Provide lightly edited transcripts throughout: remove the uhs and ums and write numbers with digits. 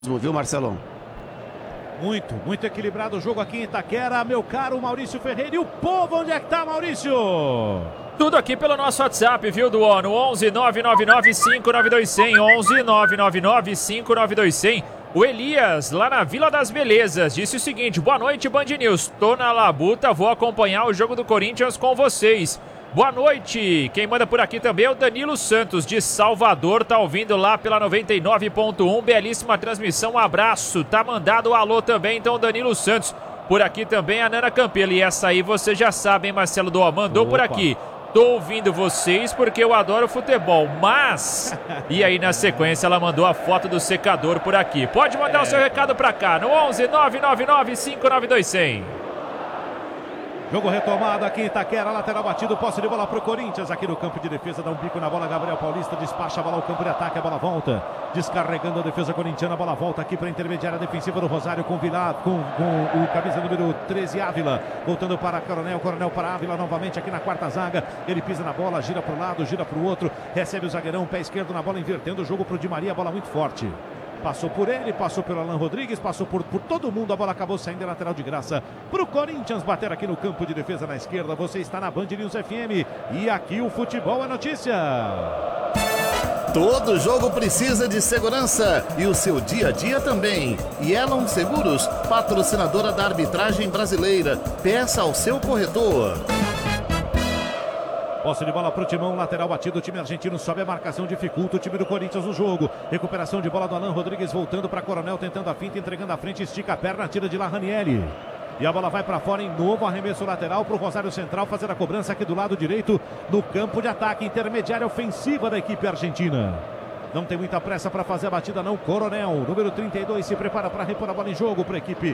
Viu, Marcelão? Muito equilibrado o jogo aqui em Itaquera, meu caro Maurício Ferreira. E o povo, onde é que tá, Maurício? Tudo aqui pelo nosso WhatsApp, viu, do ONU? 11 999 592 100, 11 999 592 100. O Elias, lá na Vila das Belezas, disse o seguinte: boa noite, Band News. Tô na Labuta, vou acompanhar o jogo do Corinthians com vocês. Boa noite. Quem manda por aqui também é o Danilo Santos, de Salvador. Tá ouvindo lá pela 99.1. Belíssima transmissão. Um abraço. Tá mandado o alô também, então, Danilo Santos. Por aqui também a Nana Campelo. E essa aí você já sabe, hein, Marcelo Doa? Mandou por aqui. Tô ouvindo vocês porque eu adoro futebol, mas... E aí, na sequência, ela mandou a foto do secador por aqui. Pode mandar o seu recado pra cá, no 11 999 592 100. Jogo retomado aqui em Itaquera, lateral batido, posse de bola pro Corinthians, aqui no campo de defesa, dá um bico na bola, Gabriel Paulista despacha a bola ao campo de ataque, a bola volta, descarregando a defesa corintiana, a bola volta aqui para a intermediária defensiva do Rosário com o camisa número 13, Ávila, voltando para Coronel para Ávila novamente aqui na quarta zaga, ele pisa na bola, gira para o lado, gira para o outro, recebe o zagueirão, pé esquerdo na bola, invertendo o jogo pro Di Maria, bola muito forte. Passou por ele, passou pelo Alan Rodrigues, passou por todo mundo, a bola acabou saindo em lateral de graça para o Corinthians bater aqui no campo de defesa na esquerda. Você está na Band News FM e aqui o futebol é notícia. Todo jogo precisa de segurança e o seu dia a dia também. Yellow Seguros, patrocinadora da arbitragem brasileira. Peça ao seu corretor. Posse de bola pro Timão, lateral batido, o time argentino sobe a marcação, dificulta o time do Corinthians no jogo. Recuperação de bola do Alan Rodrigues, voltando para Coronel, tentando a finta, entregando a frente, estica a perna, tira de lá Ranieri. E a bola vai para fora em novo arremesso lateral para o Rosário Central fazer a cobrança aqui do lado direito no campo de ataque, intermediária ofensiva da equipe argentina. Não tem muita pressa para fazer a batida não, Coronel, número 32, se prepara para repor a bola em jogo para a equipe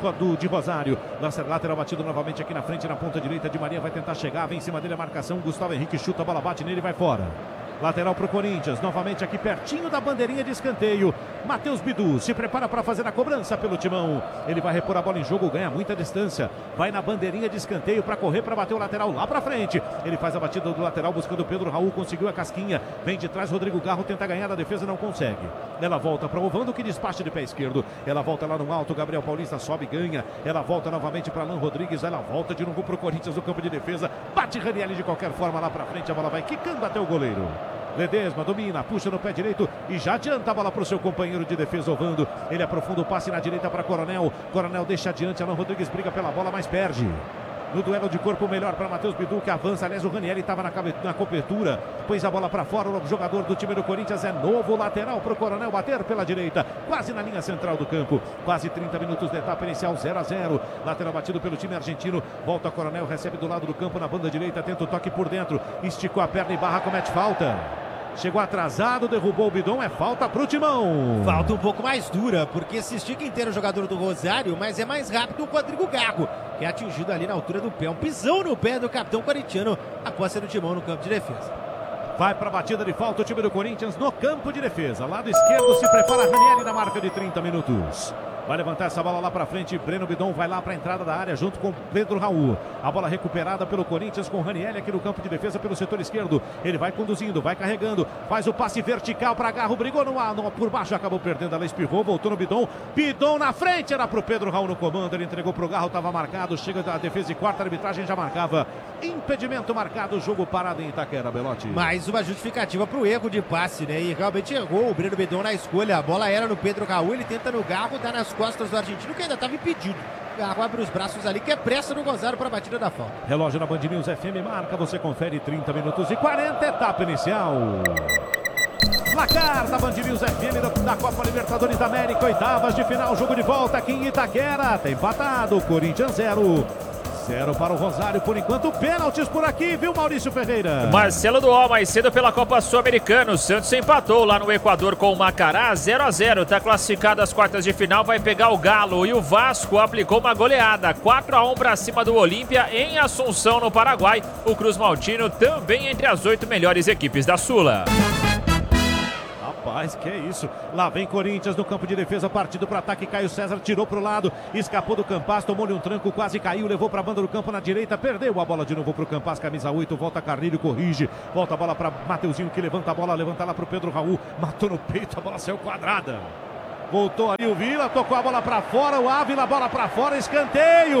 de Rosário. Lateral batido novamente aqui na frente, na ponta direita, Di Maria vai tentar chegar, vem em cima dele a marcação, Gustavo Henrique chuta, a bola bate nele e vai fora. Lateral para o Corinthians, novamente aqui pertinho da bandeirinha de escanteio. Matheus Bidu se prepara para fazer a cobrança pelo Timão. Ele vai repor a bola em jogo, ganha muita distância. Vai na bandeirinha de escanteio para correr, para bater o lateral lá para frente. Ele faz a batida do lateral buscando o Pedro Raul, conseguiu a casquinha. Vem de trás, Rodrigo Garro tenta ganhar a defesa, não consegue. Ela volta para o Ovando que despacha de pé esquerdo. Ela volta lá no alto, Gabriel Paulista sobe e ganha. Ela volta novamente para Alan Rodrigues. Ela volta de novo para o Corinthians no campo de defesa. Bate Ranieri de qualquer forma lá para frente. A bola vai quicando até o goleiro. Ledesma domina, puxa no pé direito e já adianta a bola para o seu companheiro de defesa, Ovando. Ele aprofunda o passe na direita para Coronel. Coronel deixa adiante, Alan Rodrigues briga pela bola, mas perde. No duelo de corpo melhor para Matheus Bidu, que avança. Aliás, o Ranieri estava na cobertura, pôs a bola para fora. O jogador do time do Corinthians é novo lateral para o Coronel bater pela direita, quase na linha central do campo. Quase 30 minutos de etapa inicial, 0-0. Lateral batido pelo time argentino. Volta Coronel, recebe do lado do campo na banda direita, tenta o toque por dentro. Esticou a perna e Barra comete falta. Chegou atrasado, derrubou o Bidon, é falta pro Timão. Falta um pouco mais dura, porque se estica inteiro o jogador do Rosário, mas é mais rápido o Rodrigo Garro, que é atingido ali na altura do pé. Um pisão no pé do capitão corintiano, após ser o Timão no campo de defesa. Vai para a batida de falta o time do Corinthians no campo de defesa. Lado esquerdo se prepara Ranieri na marca de 30 minutos. Vai levantar essa bola lá para frente. Breno Bidon vai lá para a entrada da área junto com Pedro Raul. A bola recuperada pelo Corinthians com Ranieri aqui no campo de defesa pelo setor esquerdo. Ele vai conduzindo, vai carregando. Faz o passe vertical para Garro. Brigou no ar, por baixo, acabou perdendo. Ela espirrou, voltou no Bidon. Bidon na frente, era para o Pedro Raul no comando. Ele entregou para o Garro, estava marcado. Chega da defesa de quarta, a arbitragem já marcava. Impedimento marcado, jogo parado em Itaquera, Belotti. Mais uma justificativa para o erro de passe, né? E realmente errou o Breno Bidon na escolha. A bola era no Pedro Raul, ele tenta no Garro, dá nas costas do argentino, que ainda estava impedido. Garro abre os braços ali, que é pressa no Rosário para a batida da falta. Relógio na Band News FM marca, você confere 30 minutos e 40, etapa inicial. Placar da Band News FM da Copa Libertadores da América, oitavas de final, jogo de volta aqui em Itaquera. Tá empatado, Corinthians 0 para o Rosário, por enquanto, pênaltis por aqui, viu, Maurício Ferreira? Marcelo Duó, mais cedo pela Copa Sul-Americana, o Santos empatou lá no Equador com o Macará, 0-0, tá classificado às quartas de final, vai pegar o Galo, e o Vasco aplicou uma goleada, 4-1 para cima do Olímpia em Assunção, no Paraguai. O Cruz Maltino também entre as 8 melhores equipes da Sula. Rapaz, que é isso? Lá vem Corinthians no campo de defesa, partido para ataque. Caio César tirou para o lado, escapou do Campas, tomou-lhe um tranco, quase caiu, levou para a banda do campo na direita, perdeu a bola de novo para o Campas, camisa 8, volta Carrilho, corrige, volta a bola para Mateuzinho, que levanta a bola, levanta lá para o Pedro Raul, matou no peito, a bola saiu quadrada. Voltou ali o Vila, tocou a bola para fora, o Ávila, bola para fora, escanteio.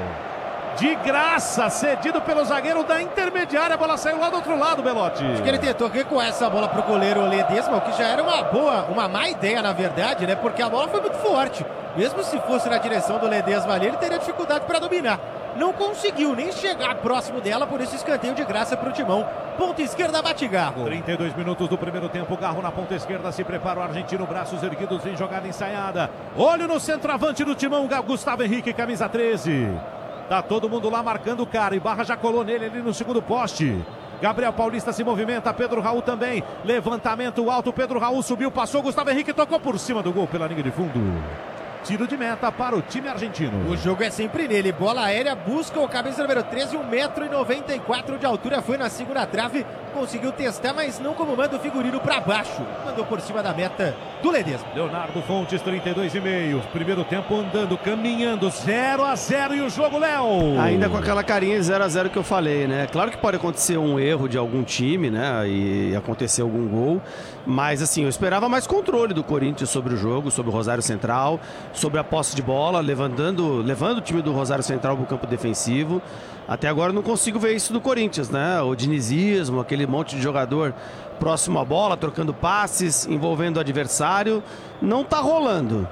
De graça, cedido pelo zagueiro da intermediária, a bola saiu lá do outro lado, Belotti. Acho que ele tentou recuar essa bola pro goleiro Ledesma, o que já era uma má ideia, na verdade, né? Porque a bola foi muito forte. Mesmo se fosse na direção do Ledesma ali, ele teria dificuldade para dominar. Não conseguiu nem chegar próximo dela, por isso escanteio de graça pro Timão. Ponta esquerda, bate Garro. 32 minutos do primeiro tempo, Garro na ponta esquerda, se prepara o argentino, braços erguidos em jogada ensaiada. Olho no centroavante do Timão, Gustavo Henrique, camisa 13. Tá todo mundo lá marcando o cara. Ibarra já colou nele ali no segundo poste. Gabriel Paulista se movimenta. Pedro Raul também. Levantamento alto. Pedro Raul subiu, passou. Gustavo Henrique tocou por cima do gol pela linha de fundo. Tiro de meta para o time argentino. O jogo é sempre nele. Bola aérea, busca o cabeça número 13, 1,94 m de altura. Foi na segunda trave, conseguiu testar, mas não como manda o figurino para baixo. Mandou por cima da meta do Ledesma. Leonardo Fontes, 32,5. Primeiro tempo andando, caminhando, 0-0 e o jogo, Léo. Ainda com aquela carinha de 0-0 que eu falei, né? Claro que pode acontecer um erro de algum time, né? E acontecer algum gol. Mas assim, eu esperava mais controle do Corinthians sobre o jogo, sobre o Rosário Central, sobre a posse de bola, levando o time do Rosário Central para o campo defensivo. Até agora eu não consigo ver isso do Corinthians, né? O dinizismo, aquele monte de jogador próximo à bola, trocando passes, envolvendo o adversário. Não tá rolando.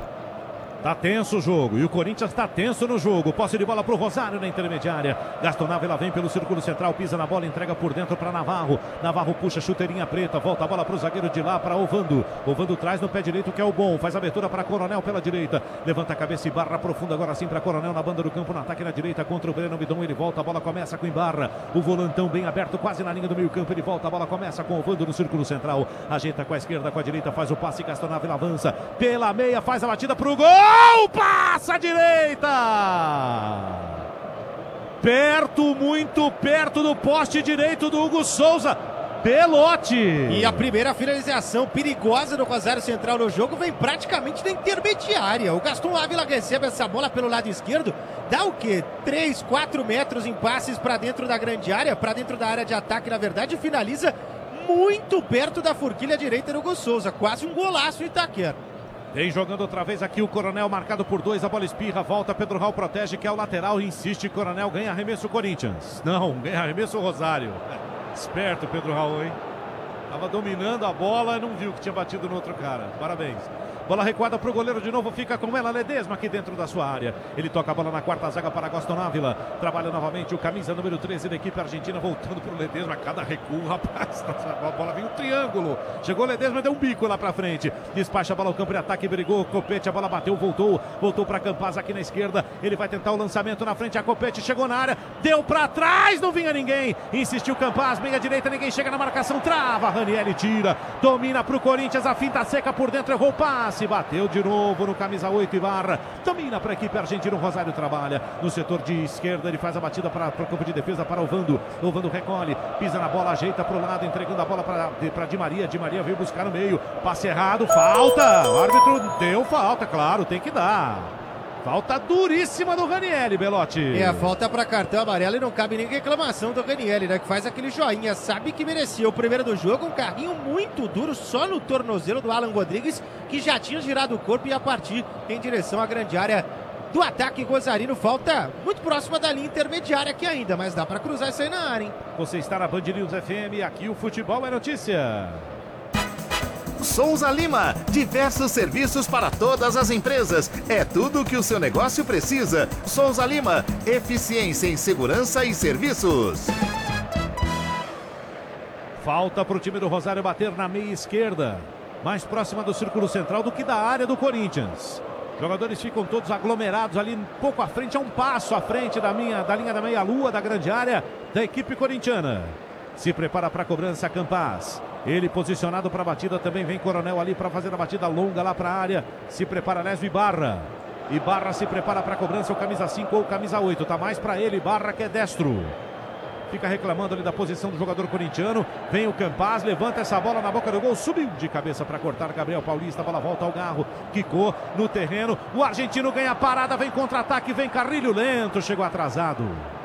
Tá tenso o jogo e o Corinthians tá tenso no jogo. Posse de bola pro Rosário na intermediária. Gaston Ávila vem pelo círculo central, pisa na bola, entrega por dentro para Navarro. Navarro puxa, chuteirinha preta, volta a bola pro zagueiro de lá, para Ovando. Ovando traz no pé direito, que é o bom. Faz a abertura para Coronel pela direita. Levanta a cabeça e barra profunda agora sim para Coronel na banda do campo, no ataque na direita contra o Breno Bidon. Ele volta, a bola começa com Ibarra. O volantão bem aberto, quase na linha do meio campo. Ele volta, a bola começa com Ovando no círculo central. Ajeita com a esquerda, com a direita, faz o passe. Gaston Ávila avança pela meia, faz a batida pro gol. Passa à direita! Perto, muito perto do poste direito do Hugo Souza. Belotti. E a primeira finalização perigosa do Rosário Central no jogo vem praticamente da intermediária. O Gaston Ávila recebe essa bola pelo lado esquerdo. Dá o quê? 3, 4 metros em passes para dentro da grande área, para dentro da área de ataque, na verdade, finaliza muito perto da forquilha direita do Hugo Souza. Quase um golaço em Itaquera. Vem jogando outra vez aqui o Coronel, marcado por 2, a bola espirra, volta, Pedro Raul protege, que é o lateral, insiste, Coronel ganha arremesso o Corinthians. Não, ganha arremesso o Rosário. Esperto Pedro Raul, hein? Tava dominando a bola, não viu que tinha batido no outro cara. Parabéns. Bola recuada para o goleiro de novo, fica com ela, Ledesma aqui dentro da sua área. Ele toca a bola na quarta zaga para Gaston Ávila. Trabalha novamente o camisa número 13 da equipe argentina, voltando para o Ledesma. Cada recuo, rapaz, a bola vem um triângulo. Chegou o Ledesma, deu um bico lá para frente. Despacha a bola ao campo de ataque, brigou, Copete, a bola bateu, voltou para Campaz aqui na esquerda. Ele vai tentar o lançamento na frente, a Copete chegou na área, deu para trás, não vinha ninguém. Insistiu Campaz, meia direita, ninguém chega na marcação, trava, Ranieri tira, domina para o Corinthians, a finta seca por dentro, errou o passe. Bateu de novo no camisa 8 Ibarra. Domina para a equipe argentina. O Rosário trabalha no setor de esquerda. Ele faz a batida para o campo de defesa para Ovando. Ovando recolhe, pisa na bola, ajeita para o lado, entregando a bola para Di Maria. Di Maria veio buscar no meio. Passe errado, falta. O árbitro deu falta, claro, tem que dar. Falta duríssima do Ranieri, Belotti. É, falta para cartão amarelo e não cabe nem reclamação do Ranieri, né? Que faz aquele joinha, sabe que merecia o primeiro do jogo, um carrinho muito duro só no tornozelo do Alan Rodrigues, que já tinha girado o corpo e ia partir em direção à grande área do ataque rosarino. Falta muito próxima da linha intermediária aqui ainda, mas dá para cruzar isso aí na área, hein? Você está na Band News FM, aqui o futebol é notícia. Souza Lima, diversos serviços para todas as empresas. É tudo o que o seu negócio precisa. Souza Lima, eficiência em segurança e serviços. Falta para o time do Rosário bater na meia esquerda, mais próxima do círculo central do que da área do Corinthians. Jogadores ficam todos aglomerados ali um pouco à frente, a um passo à frente da linha da meia-lua da grande área da equipe corintiana. Se prepara para a cobrança Campaz. Ele posicionado para a batida, também vem Coronel ali para fazer a batida longa lá para a área. Se prepara Lésio Ibarra. Ibarra se prepara para a cobrança, o camisa 5 ou camisa 8. Tá mais para ele, Ibarra, que é destro. Fica reclamando ali da posição do jogador corintiano. Vem o Campaz, levanta essa bola na boca do gol. Subiu de cabeça para cortar Gabriel Paulista. A bola volta ao Garro. Quicou no terreno. O argentino ganha a parada. Vem contra-ataque. Vem Carrilho lento. Chegou atrasado.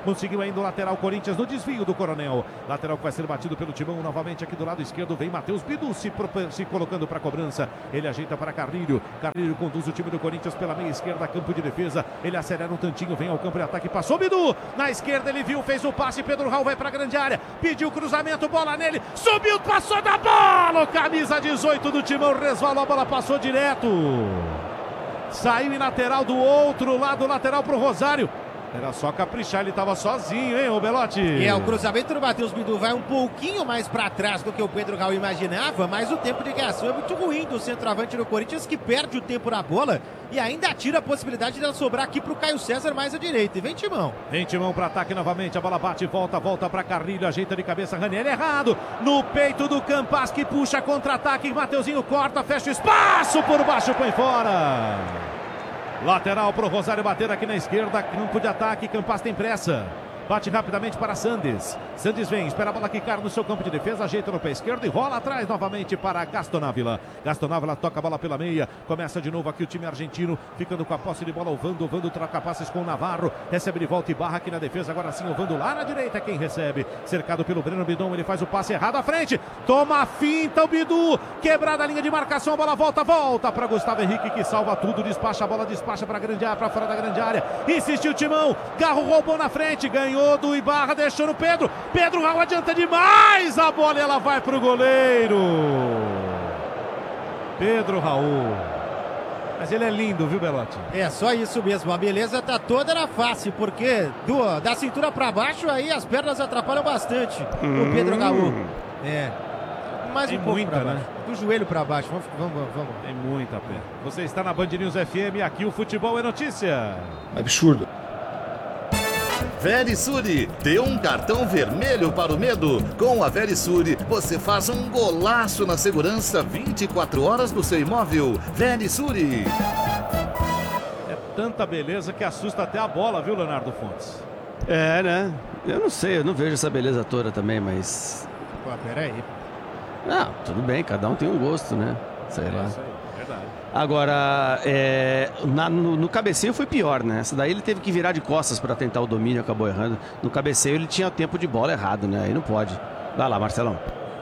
Conseguiu ainda o lateral Corinthians no desvio do Coronel. Lateral que vai ser batido pelo Timão novamente aqui do lado esquerdo. Vem Matheus Bidu se colocando para a cobrança. Ele ajeita para Carrilho. Carrilho conduz o time do Corinthians pela meia esquerda, campo de defesa. Ele acelera um tantinho, vem ao campo de ataque. Passou Bidu. Na esquerda ele viu, fez o passe. Pedro Raul vai para a grande área. Pediu o cruzamento, bola nele. Subiu, passou da bola. Camisa 18 do Timão resvalou, a bola passou direto. Saiu em lateral do outro lado, lateral pro Rosário. Era só caprichar, ele estava sozinho, hein, ô Belotti? O cruzamento do Matheus Bidu vai um pouquinho mais para trás do que o Pedro Raul imaginava, mas o tempo de reação é muito ruim do centroavante do Corinthians, que perde o tempo na bola e ainda tira a possibilidade dela sobrar aqui pro Caio César mais à direita. E vem Timão. Vem Timão para ataque novamente, a bola bate, volta para Carrilho, ajeita de cabeça, Ranieri errado, no peito do Campas, que puxa contra-ataque, Mateuzinho corta, fecha o espaço, por baixo, põe fora. Lateral pro Rosário bater aqui na esquerda, campo de ataque, Campas tem pressa. Bate rapidamente para Sandes. Sandes vem, espera a bola quicar no seu campo de defesa, ajeita no pé esquerdo e rola atrás novamente para Gaston Ávila. Gaston Ávila toca a bola pela meia, começa de novo aqui o time argentino, ficando com a posse de bola, Ovando troca passes com o Navarro, recebe de volta e barra aqui na defesa, agora sim Ovando lá na direita, quem recebe, cercado pelo Breno Bidon, ele faz o passe errado à frente, toma a finta o Bidu, quebrada a linha de marcação, a bola volta para Gustavo Henrique, que salva tudo, despacha a bola, despacha para grande área, para fora da grande área, insistiu o Timão, Garro roubou na frente, ganhou do Ibarra, deixou no Pedro Raul adianta demais a bola e ela vai pro goleiro Pedro Raul, mas ele é lindo, viu, Belotti? É só isso mesmo, a beleza tá toda na face, porque da cintura para baixo aí as pernas atrapalham bastante o Pedro Raul. Mais um pouco pra baixo, do joelho para baixo, vamos. Tem muita perna. Você está na Band News FM, aqui o futebol é notícia. Absurdo. Verisure, dê um cartão vermelho para o medo. Com a Verisure, você faz um golaço na segurança 24 horas do seu imóvel. Verisure. É tanta beleza que assusta até a bola, viu, Leonardo Fontes? É, né? Eu não sei, eu não vejo essa beleza toda também, mas... Pô, peraí. Não, tudo bem, cada um tem um gosto, né? Sei lá. Isso aí, verdade. Agora, no cabeceio foi pior, né? Essa daí ele teve que virar de costas para tentar o domínio, acabou errando. No cabeceio ele tinha tempo de bola errado, né? Aí não pode. Vai lá, Marcelão.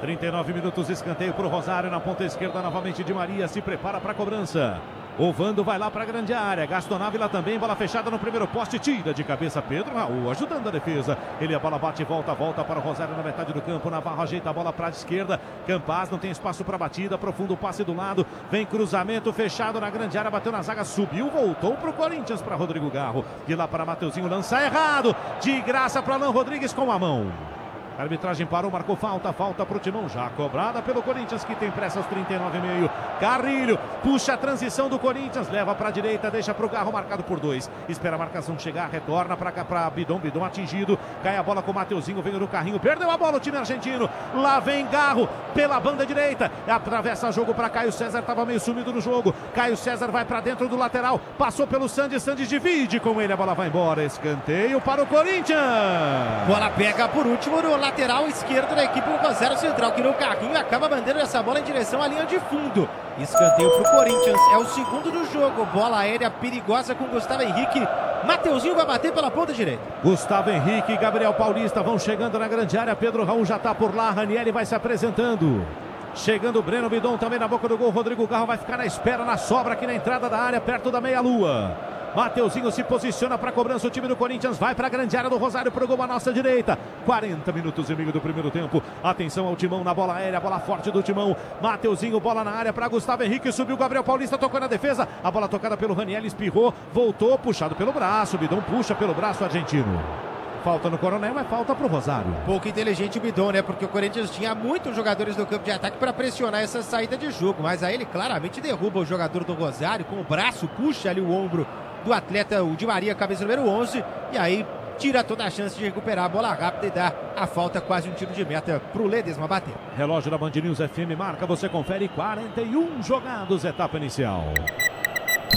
39 minutos, escanteio pro Rosário na ponta esquerda, novamente de Maria, se prepara para a cobrança. Ovando vai lá para a grande área, Gaston Ávila também, bola fechada no primeiro poste, tira de cabeça Pedro Raul, ajudando a defesa. A bola bate e volta para o Rosário na metade do campo, Navarro ajeita a bola para a esquerda, Campas não tem espaço para batida, profundo passe do lado, vem cruzamento fechado na grande área, bateu na zaga, subiu, voltou para o Corinthians, para Rodrigo Garro, de lá para Mateuzinho, lança errado, de graça para Alan Rodrigues com a mão. A arbitragem parou, marcou falta pro Timão, já cobrada pelo Corinthians, que tem pressa aos 39,5. Carrilho puxa a transição do Corinthians, leva para a direita, deixa para o Garro, marcado por 2. Espera a marcação chegar, retorna para cá para Bidon atingido, cai a bola com o Mateuzinho, veio no carrinho, perdeu a bola o time argentino. Lá vem Garro pela banda direita, atravessa o jogo para Caio César, estava meio sumido no jogo. Caio César vai para dentro do lateral, passou pelo Sandes divide com ele, a bola vai embora. Escanteio para o Corinthians. Bola pega por último no lateral esquerdo da equipe do Rosário Central, que no carrinho acaba mandando essa bola em direção à linha de fundo. Escanteio para o Corinthians, é o segundo do jogo. Bola aérea perigosa com Gustavo Henrique. Mateuzinho vai bater pela ponta direita. Gustavo Henrique e Gabriel Paulista vão chegando na grande área. Pedro Raul já está por lá, Ranieri vai se apresentando. Chegando o Breno Bidon também na boca do gol. Rodrigo Garro vai ficar na espera, na sobra aqui na entrada da área, perto da meia-lua. Mateuzinho se posiciona para a cobrança, o time do Corinthians vai para a grande área do Rosário, pro gol à nossa direita. 40 minutos e meio do primeiro tempo. Atenção ao Timão na bola aérea, bola forte do Timão. Mateuzinho, bola na área para Gustavo Henrique, subiu Gabriel Paulista, tocou na defesa. A bola tocada pelo Ranieri, espirrou, voltou, puxado pelo braço. Bidon puxa pelo braço argentino. Falta no Coronel, mas falta pro Rosário. Pouco inteligente o Bidon, né? Porque o Corinthians tinha muitos jogadores no campo de ataque para pressionar essa saída de jogo. Mas aí ele claramente derruba o jogador do Rosário com o braço, puxa ali o ombro do atleta, o Di Maria, cabeça número 11. E aí tira toda a chance de recuperar a bola rápida e dá a falta, quase um tiro de meta pro Ledesma bater. Relógio da Band News FM marca, você confere 41 jogados, etapa inicial.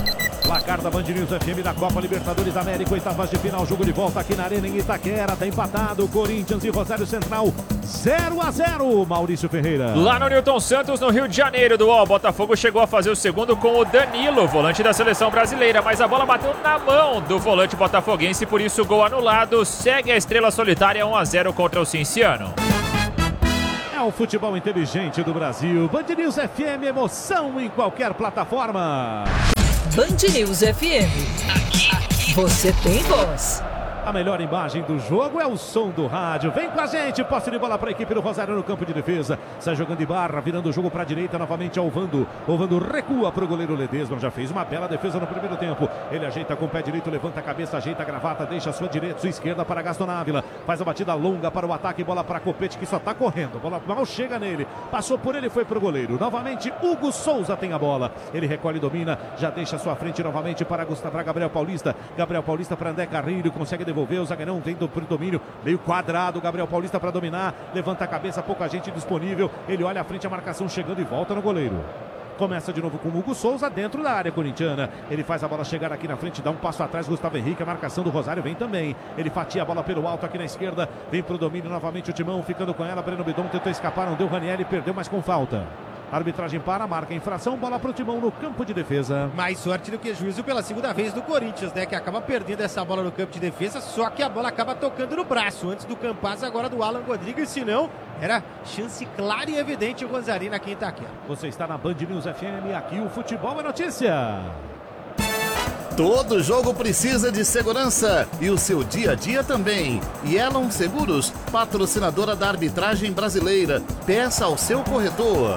Placar da Band News FM da Copa Libertadores da América, oitavas de final, jogo de volta aqui na Arena em Itaquera, tá empatado, Corinthians e Rosário Central, 0-0, Maurício Ferreira. Lá no Newton Santos, no Rio de Janeiro, do UOL, Botafogo chegou a fazer o segundo com o Danilo, volante da seleção brasileira, mas a bola bateu na mão do volante botafoguense, por isso gol anulado, segue a Estrela Solitária 1-0 contra o Cinciano. É o futebol inteligente do Brasil, Band News FM, emoção em qualquer plataforma. Band News FM. Aqui você tem voz. A melhor imagem do jogo é o som do rádio. Vem com a gente, posse de bola para a equipe do Rosário no campo de defesa. Sai jogando de barra, virando o jogo para a direita novamente ao Ovando. Ovando recua para o goleiro Ledesma. Já fez uma bela defesa no primeiro tempo. Ele ajeita com o pé direito, levanta a cabeça, ajeita a gravata, deixa a sua direita, sua esquerda para Gaston Ávila. Faz a batida longa para o ataque, bola para Copete que só está correndo. Bola mal chega nele. Passou por ele, foi para o goleiro. Novamente, Hugo Souza tem a bola. Ele recolhe e domina, já deixa a sua frente novamente para Gabriel Paulista. Gabriel Paulista para André Carrilho, consegue devolver, o zagueirão vem do domínio, meio quadrado, Gabriel Paulista para dominar, levanta a cabeça, pouca gente disponível, ele olha à frente, a marcação chegando e volta no goleiro. Começa de novo com o Hugo Souza dentro da área corintiana. Ele faz a bola chegar aqui na frente, dá um passo atrás, Gustavo Henrique, a marcação do Rosário vem também. Ele fatia a bola pelo alto aqui na esquerda, vem pro domínio novamente o Timão, ficando com ela, Breno Bidon tentou escapar, não deu, Ranieri perdeu, mas com falta. Arbitragem para, marca a infração, bola pro Timão no campo de defesa. Mais sorte do que juízo pela segunda vez do Corinthians, né? Que acaba perdendo essa bola no campo de defesa, só que a bola acaba tocando no braço, antes do Campaz, agora do Alan Rodrigues, se não, era chance clara e evidente o Gonzalina aqui em Itaquera. Você está na Band News FM, aqui o futebol é notícia. Todo jogo precisa de segurança e o seu dia a dia também. Yellow Seguros, patrocinadora da arbitragem brasileira. Peça ao seu corretor.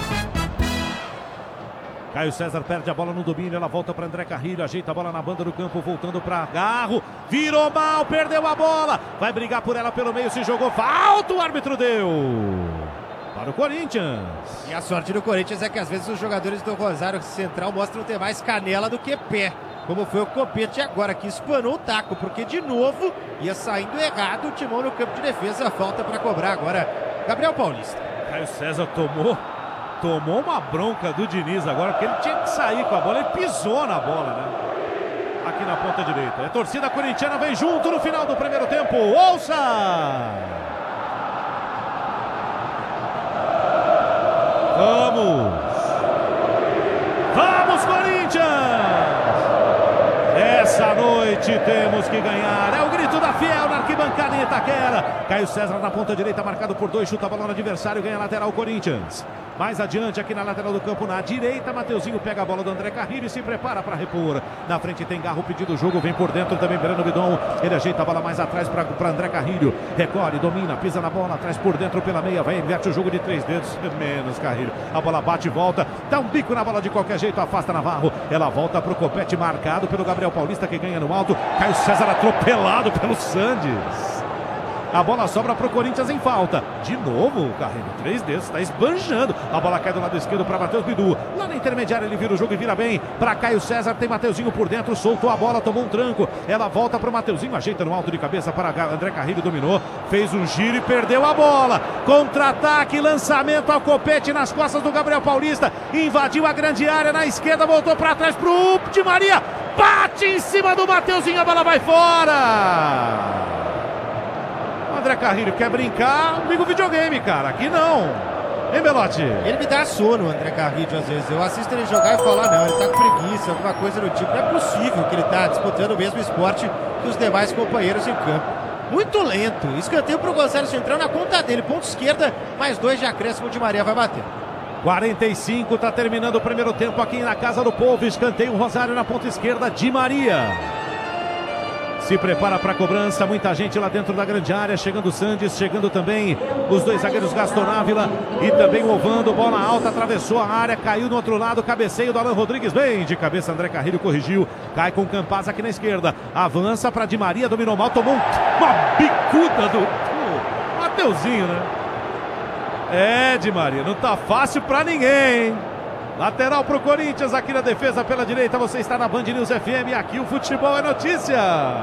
Caio César perde a bola no domínio, ela volta para André Carrilho, ajeita a bola na banda do campo, voltando para Garro, virou mal, perdeu a bola, vai brigar por ela pelo meio, se jogou, falta, o árbitro deu para o Corinthians. E a sorte do Corinthians é que às vezes os jogadores do Rosário Central mostram ter mais canela do que pé, como foi o Copete agora, que espanou o taco, porque de novo ia saindo errado o Timão no campo de defesa, falta para cobrar agora Gabriel Paulista. Caio César tomou uma bronca do Diniz agora, porque ele tinha que sair com a bola, ele pisou na bola, né? Aqui na ponta direita. A torcida corintiana vem junto no final do primeiro tempo. Ouça! Vamos, Corinthians! Essa noite temos que ganhar. É o grito da Fiel na arquibancada em Itaquera. Caio César na ponta direita, marcado por 2, chuta a bola no adversário, ganha lateral Corinthians. Mais adiante aqui na lateral do campo, na direita, Mateuzinho pega a bola do André Carrilho e se prepara para repor. Na frente tem Garro pedindo o jogo, vem por dentro também Breno Bidon. Ele ajeita a bola mais atrás para André Carrilho. Recolhe, domina, pisa na bola, atrás por dentro pela meia, vai, inverte o jogo de 3 dedos, menos Carrilho. A bola bate e volta, dá um bico na bola de qualquer jeito, afasta Navarro. Ela volta para o Copete, marcado pelo Gabriel Paulista, que ganha no alto. Caio César atropelado pelo Sandes. A bola sobra para o Corinthians em falta. De novo, Carrilho, 3 dedos, está esbanjando. A bola cai do lado esquerdo para Matheus Bidu. Lá na intermediária ele vira o jogo e vira bem. Para Caio César, tem Mateuzinho por dentro, soltou a bola, tomou um tranco. Ela volta para o Mateuzinho, ajeita no alto de cabeça para André Carrilho, dominou. Fez um giro e perdeu a bola. Contra-ataque, lançamento ao Copete nas costas do Gabriel Paulista. Invadiu a grande área na esquerda, voltou para trás para o Di Maria. Bate em cima do Mateuzinho, a bola vai fora. André Carrilho quer brincar, liga o videogame, cara. Aqui não. Hein, Belotti? Ele me dá sono, André Carrilho, às vezes. Eu assisto ele jogar e falar, não, ele tá com preguiça, alguma coisa do tipo. Não é possível que ele tá disputando o mesmo esporte que os demais companheiros em campo. Muito lento. Escanteio pro Gonçalves Central na conta dele. Ponto esquerda, mais 2 de acréscimo, de Maria vai bater. 45, tá terminando o primeiro tempo aqui na Casa do Povo. Escanteio o Rosário na ponta esquerda, Di Maria. Se prepara para a cobrança, muita gente lá dentro da grande área, chegando o Sandes, chegando também os 2 zagueiros Gaston Ávila e também o Ovando, bola alta, atravessou a área, caiu no outro lado, cabeceio do Alan Rodrigues, bem de cabeça, André Carrilho corrigiu, cai com o Campaz aqui na esquerda, avança para Di Maria, dominou mal, tomou uma bicuda do Mateuzinho, né? É, Di Maria, não tá fácil para ninguém, hein? Lateral pro Corinthians, aqui na defesa pela direita, você está na Band News FM, aqui o futebol é notícia.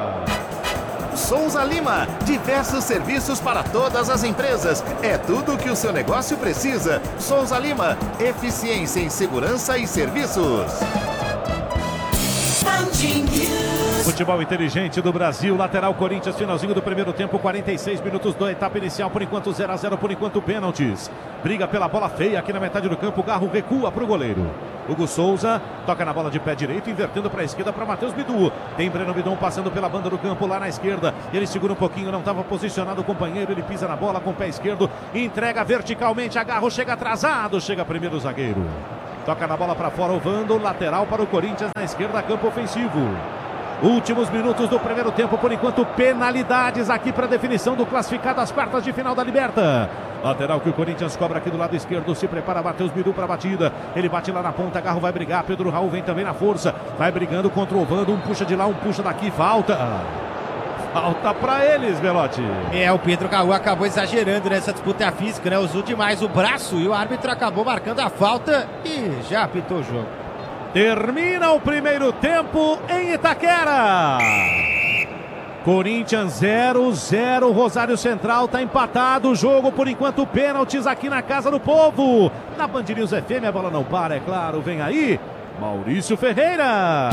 Souza Lima, diversos serviços para todas as empresas, é tudo o que o seu negócio precisa. Souza Lima, eficiência em segurança e serviços. Futebol inteligente do Brasil, lateral Corinthians, finalzinho do primeiro tempo, 46 minutos da etapa inicial, por enquanto 0-0, por enquanto pênaltis. Briga pela bola feia aqui na metade do campo, Garro recua para o goleiro. Hugo Souza toca na bola de pé direito, invertendo para a esquerda para Matheus Bidu. Tem Breno Bidon passando pela banda do campo lá na esquerda. Ele segura um pouquinho, não estava posicionado o companheiro, ele pisa na bola com o pé esquerdo, entrega verticalmente, a Garro chega atrasado, chega primeiro o zagueiro. Toca na bola para fora, o Vando, lateral para o Corinthians na esquerda, campo ofensivo. Últimos minutos do primeiro tempo, por enquanto penalidades aqui para definição do classificado às quartas de final da Liberta. Lateral que o Corinthians cobra aqui do lado esquerdo, se prepara Matheus Bidu para a batida. Ele bate lá na ponta, Garro vai brigar, Pedro Raul vem também na força. Vai brigando contra o Vando, um puxa de lá, um puxa daqui, falta. Falta pra eles, Belotti. O Pedro Caú acabou exagerando nessa disputa física, né? Usou demais o braço e o árbitro acabou marcando a falta e já apitou o jogo. Termina o primeiro tempo em Itaquera. Corinthians 0-0, Rosário Central tá empatado o jogo, por enquanto pênaltis aqui na Casa do Povo. Na Band News FM, a bola não para, é claro, vem aí Maurício Ferreira.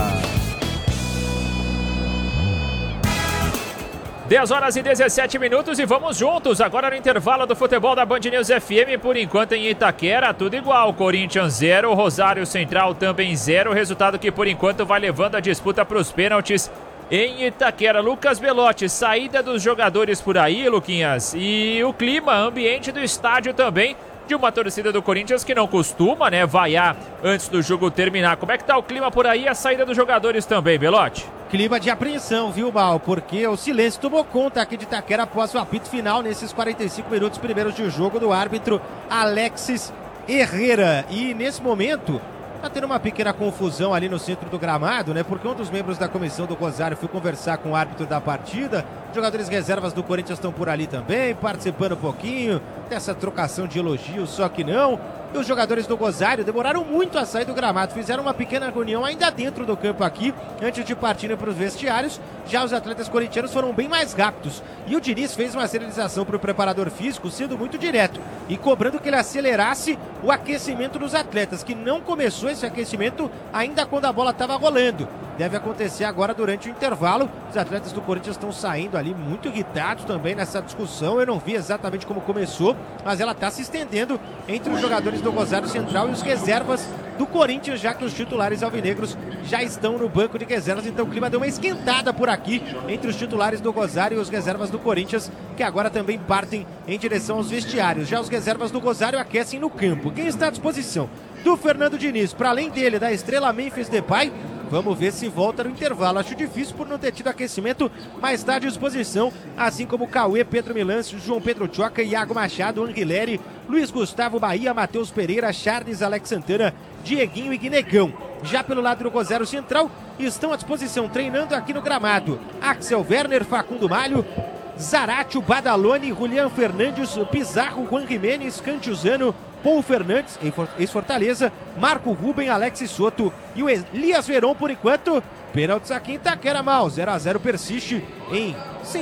10 horas e 17 minutos e vamos juntos agora no intervalo do futebol da Band News FM. Por enquanto em Itaquera, tudo igual. Corinthians 0, Rosário Central também 0. Resultado que por enquanto vai levando a disputa para os pênaltis em Itaquera. Lucas Belotti, saída dos jogadores por aí, Luquinhas. E o clima, ambiente do estádio também, de uma torcida do Corinthians que não costuma, né, vaiar antes do jogo terminar. Como é que tá o clima por aí e a saída dos jogadores também, Belotti? Clima de apreensão, viu, Mal? Porque o silêncio tomou conta aqui de Itaquera após o apito final nesses 45 minutos primeiros de jogo do árbitro Alexis Herrera. E nesse momento tá tendo uma pequena confusão ali no centro do gramado, né? Porque um dos membros da comissão do Rosário foi conversar com o árbitro da partida. Jogadores reservas do Corinthians estão por ali também, participando um pouquinho dessa trocação de elogios, só que não. E os jogadores do Rosário demoraram muito a sair do gramado, fizeram uma pequena reunião ainda dentro do campo aqui, antes de partirem para os vestiários. Já os atletas corintianos foram bem mais rápidos. E o Diniz fez uma sinalização para o preparador físico, sendo muito direto e cobrando que ele acelerasse o aquecimento dos atletas, que não começou esse aquecimento ainda quando a bola estava rolando. Deve acontecer agora durante o intervalo. Os atletas do Corinthians estão saindo ali muito irritados também nessa discussão. Eu não vi exatamente como começou, mas ela está se estendendo entre os jogadores do Rosário Central e os reservas do Corinthians, já que os titulares alvinegros já estão no banco de reservas. Então o clima deu uma esquentada por aqui entre os titulares do Rosário e os reservas do Corinthians, que agora também partem em direção aos vestiários. Já os reservas do Rosário aquecem no campo. Quem está à disposição do Fernando Diniz, para além dele, da estrela Memphis Depay, vamos ver se volta no intervalo. Acho difícil por não ter tido aquecimento, mas está à disposição, assim como Cauê, Pedro Milâncio, João Pedro Choca, Iago Machado, Anguilere, Luiz Gustavo Bahia, Matheus Pereira, Charles, Alex Santana, Dieguinho e Guinegão. Já pelo lado do Rosário Central, estão à disposição, treinando aqui no gramado, Axel Werner, Facundo Malho, Zaratio, Badalone, Julian Fernandes, Pizarro, Juan Jimenez, Cantiuzano, Paul Fernandes, ex-Fortaleza, Marco Ruben, Alex Soto e o Elias Veron. Por enquanto, pênaltis aqui em Itaquera. Mal, 0-0 persiste em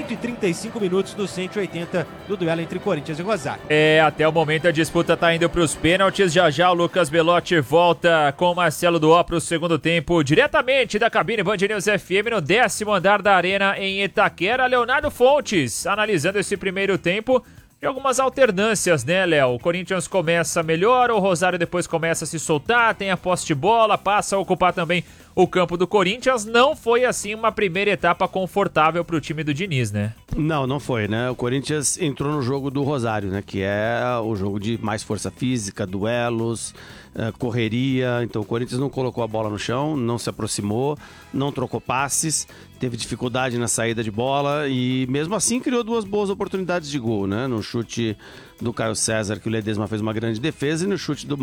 135 minutos dos 180 do duelo entre Corinthians e Rosário. Até o momento a disputa tá indo para os pênaltis. Já o Lucas Belotti volta com o Marcelo Duó para o segundo tempo, diretamente da cabine Band News FM no 10º andar da Arena em Itaquera. Leonardo Fontes analisando esse primeiro tempo. E algumas alternâncias, né, Léo? O Corinthians começa melhor, o Rosário depois começa a se soltar, tem a posse de bola, passa a ocupar também o campo do Corinthians. Não foi, assim, uma primeira etapa confortável para o time do Diniz, né? Não foi, né? O Corinthians entrou no jogo do Rosário, né? Que é o jogo de mais força física, duelos, correria. Então o Corinthians não colocou a bola no chão, não se aproximou, não trocou passes, teve dificuldade na saída de bola e mesmo assim criou duas boas oportunidades de gol, né? No chute do Caio César, que o Ledesma fez uma grande defesa, e no chute do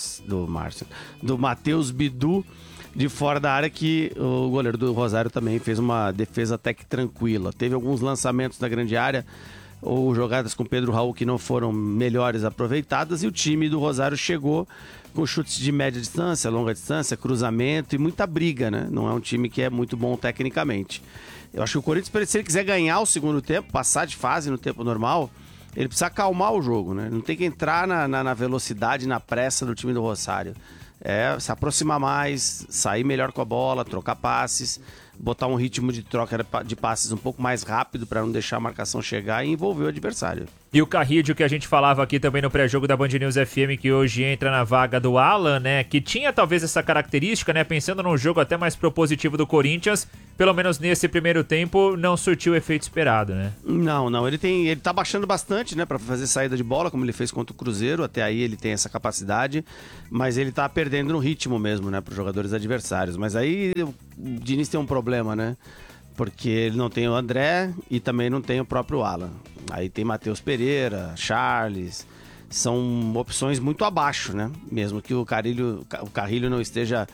Matheus Bidu, de fora da área, que o goleiro do Rosário também fez uma defesa até que tranquila. Teve alguns lançamentos na grande área ou jogadas com Pedro Raul que não foram melhores aproveitadas, e o time do Rosário chegou com chutes de média distância, longa distância, cruzamento e muita briga, né? Não é um time que é muito bom tecnicamente. Eu acho que o Corinthians, se ele quiser ganhar o segundo tempo, passar de fase no tempo normal, ele precisa acalmar o jogo, né? Não tem que entrar na velocidade, na pressa do time do Rosário. é se aproximar mais, sair melhor com a bola, trocar passes, botar um ritmo de troca de passes um pouco mais rápido para não deixar a marcação chegar e envolver o adversário. E o Carrillo, que a gente falava aqui também no pré-jogo da Band News FM, que hoje entra na vaga do Alan, né? Que tinha talvez essa característica, né? Pensando num jogo até mais propositivo do Corinthians, pelo menos nesse primeiro tempo, não surtiu o efeito esperado, né? Não, ele tá baixando bastante, né? Pra fazer saída de bola, como ele fez contra o Cruzeiro, até aí ele tem essa capacidade, mas ele tá perdendo no ritmo mesmo, né? Pros jogadores adversários. Mas aí o Diniz tem um problema, né? Porque ele não tem o André e também não tem o próprio Alan. Aí tem Matheus Pereira, Charles, são opções muito abaixo, né? Mesmo que o Carrillo não esteja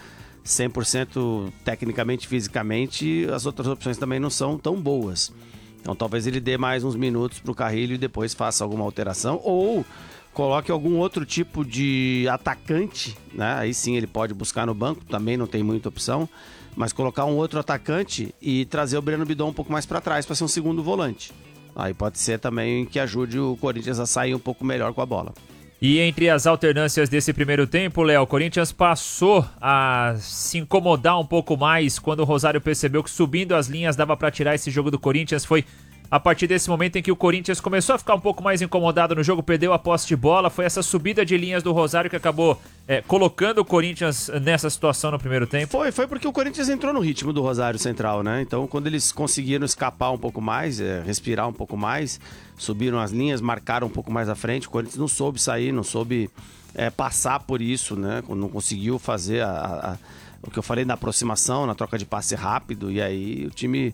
100% tecnicamente, fisicamente, as outras opções também não são tão boas. Então talvez ele dê mais uns minutos pro Carrillo e depois faça alguma alteração, ou coloque algum outro tipo de atacante, né? Aí sim ele pode buscar no banco, também não tem muita opção, mas colocar um outro atacante e trazer o Breno Bidon um pouco mais para trás para ser um segundo volante. Aí pode ser também que ajude o Corinthians a sair um pouco melhor com a bola. E entre as alternâncias desse primeiro tempo, Léo, o Corinthians passou a se incomodar um pouco mais quando o Rosário percebeu que subindo as linhas dava para tirar esse jogo do Corinthians. Foi a partir desse momento em que o Corinthians começou a ficar um pouco mais incomodado no jogo, perdeu a posse de bola. Foi essa subida de linhas do Rosário que acabou colocando o Corinthians nessa situação no primeiro tempo. Foi porque o Corinthians entrou no ritmo do Rosário Central, né? Então quando eles conseguiram escapar um pouco mais, respirar um pouco mais, subiram as linhas, marcaram um pouco mais à frente, o Corinthians não soube sair, não soube passar por isso, né? Não conseguiu fazer o que eu falei na aproximação, na troca de passe rápido, e aí o time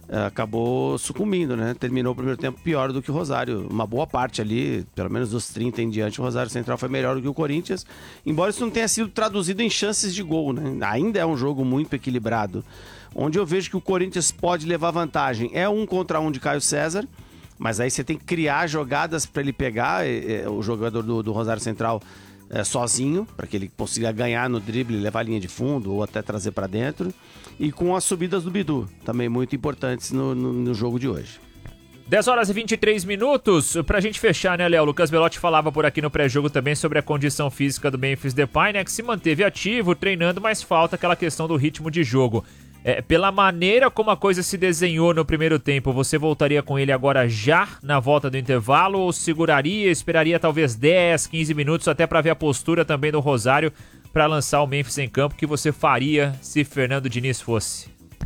acabou sucumbindo, né? Terminou o primeiro tempo pior do que o Rosário. Uma boa parte ali, pelo menos dos 30 em diante, o Rosário Central foi melhor do que o Corinthians, embora isso não tenha sido traduzido em chances de gol, né? Ainda é um jogo muito equilibrado, onde eu vejo que o Corinthians pode levar vantagem. É 1 contra 1 de Caio César, mas aí você tem que criar jogadas para ele pegar o jogador do Rosário Central sozinho, para que ele consiga ganhar no drible, levar a linha de fundo ou até trazer para dentro, e com as subidas do Bidu, também muito importantes no jogo de hoje. 10 horas e 23 minutos, pra gente fechar, né, Léo? O Lucas Belotti falava por aqui no pré-jogo também sobre a condição física do Memphis Depay, né, que se manteve ativo, treinando, mas falta aquela questão do ritmo de jogo. Pela maneira como a coisa se desenhou no primeiro tempo, você voltaria com ele agora já na volta do intervalo ou seguraria, esperaria talvez 10, 15 minutos até para ver a postura também do Rosário para lançar o Memphis em campo, que você faria se Fernando Diniz fosse?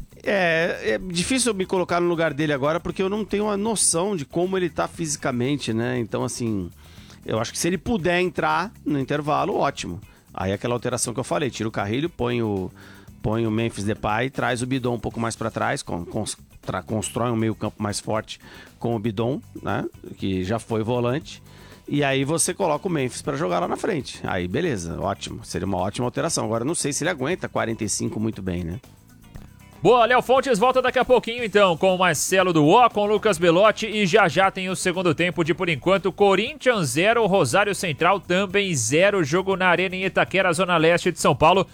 É difícil me colocar no lugar dele agora porque eu não tenho uma noção de como ele tá fisicamente, né? Então, assim, eu acho que se ele puder entrar no intervalo, ótimo. Aí aquela alteração que eu falei, tira o Carrillo, põe o Memphis Depay, traz o Bidon um pouco mais para trás, constrói um meio campo mais forte com o Bidon, né? Que já foi volante. E aí você coloca o Memphis para jogar lá na frente. Aí beleza, ótimo. Seria uma ótima alteração. Agora não sei se ele aguenta 45 muito bem, né? Boa, Léo Fontes volta daqui a pouquinho então com o Marcelo do O, com o Lucas Belotti, e já tem o segundo tempo de, por enquanto, Corinthians 0, Rosário Central também 0, jogo na Arena em Itaquera, Zona Leste de São Paulo.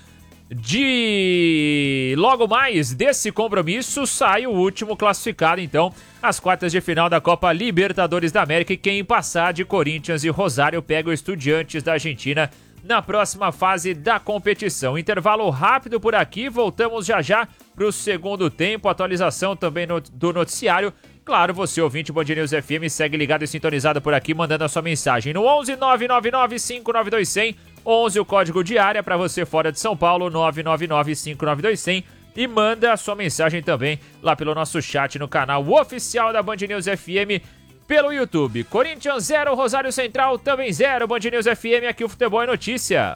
Logo mais desse compromisso sai o último classificado, então, às quartas de final da Copa Libertadores da América, e quem passar de Corinthians e Rosário pega o Estudiantes da Argentina na próxima fase da competição. Intervalo rápido por aqui, voltamos já para o segundo tempo, atualização também do noticiário. Claro, você ouvinte Band News FM, segue ligado e sintonizado por aqui, mandando a sua mensagem no 11 999 592 100, 11 o código de área para você fora de São Paulo, 999 592 100, e manda a sua mensagem também lá pelo nosso chat no canal oficial da Band News FM pelo YouTube. Corinthians 0, Rosário Central também 0, Band News FM, aqui o Futebol é Notícia.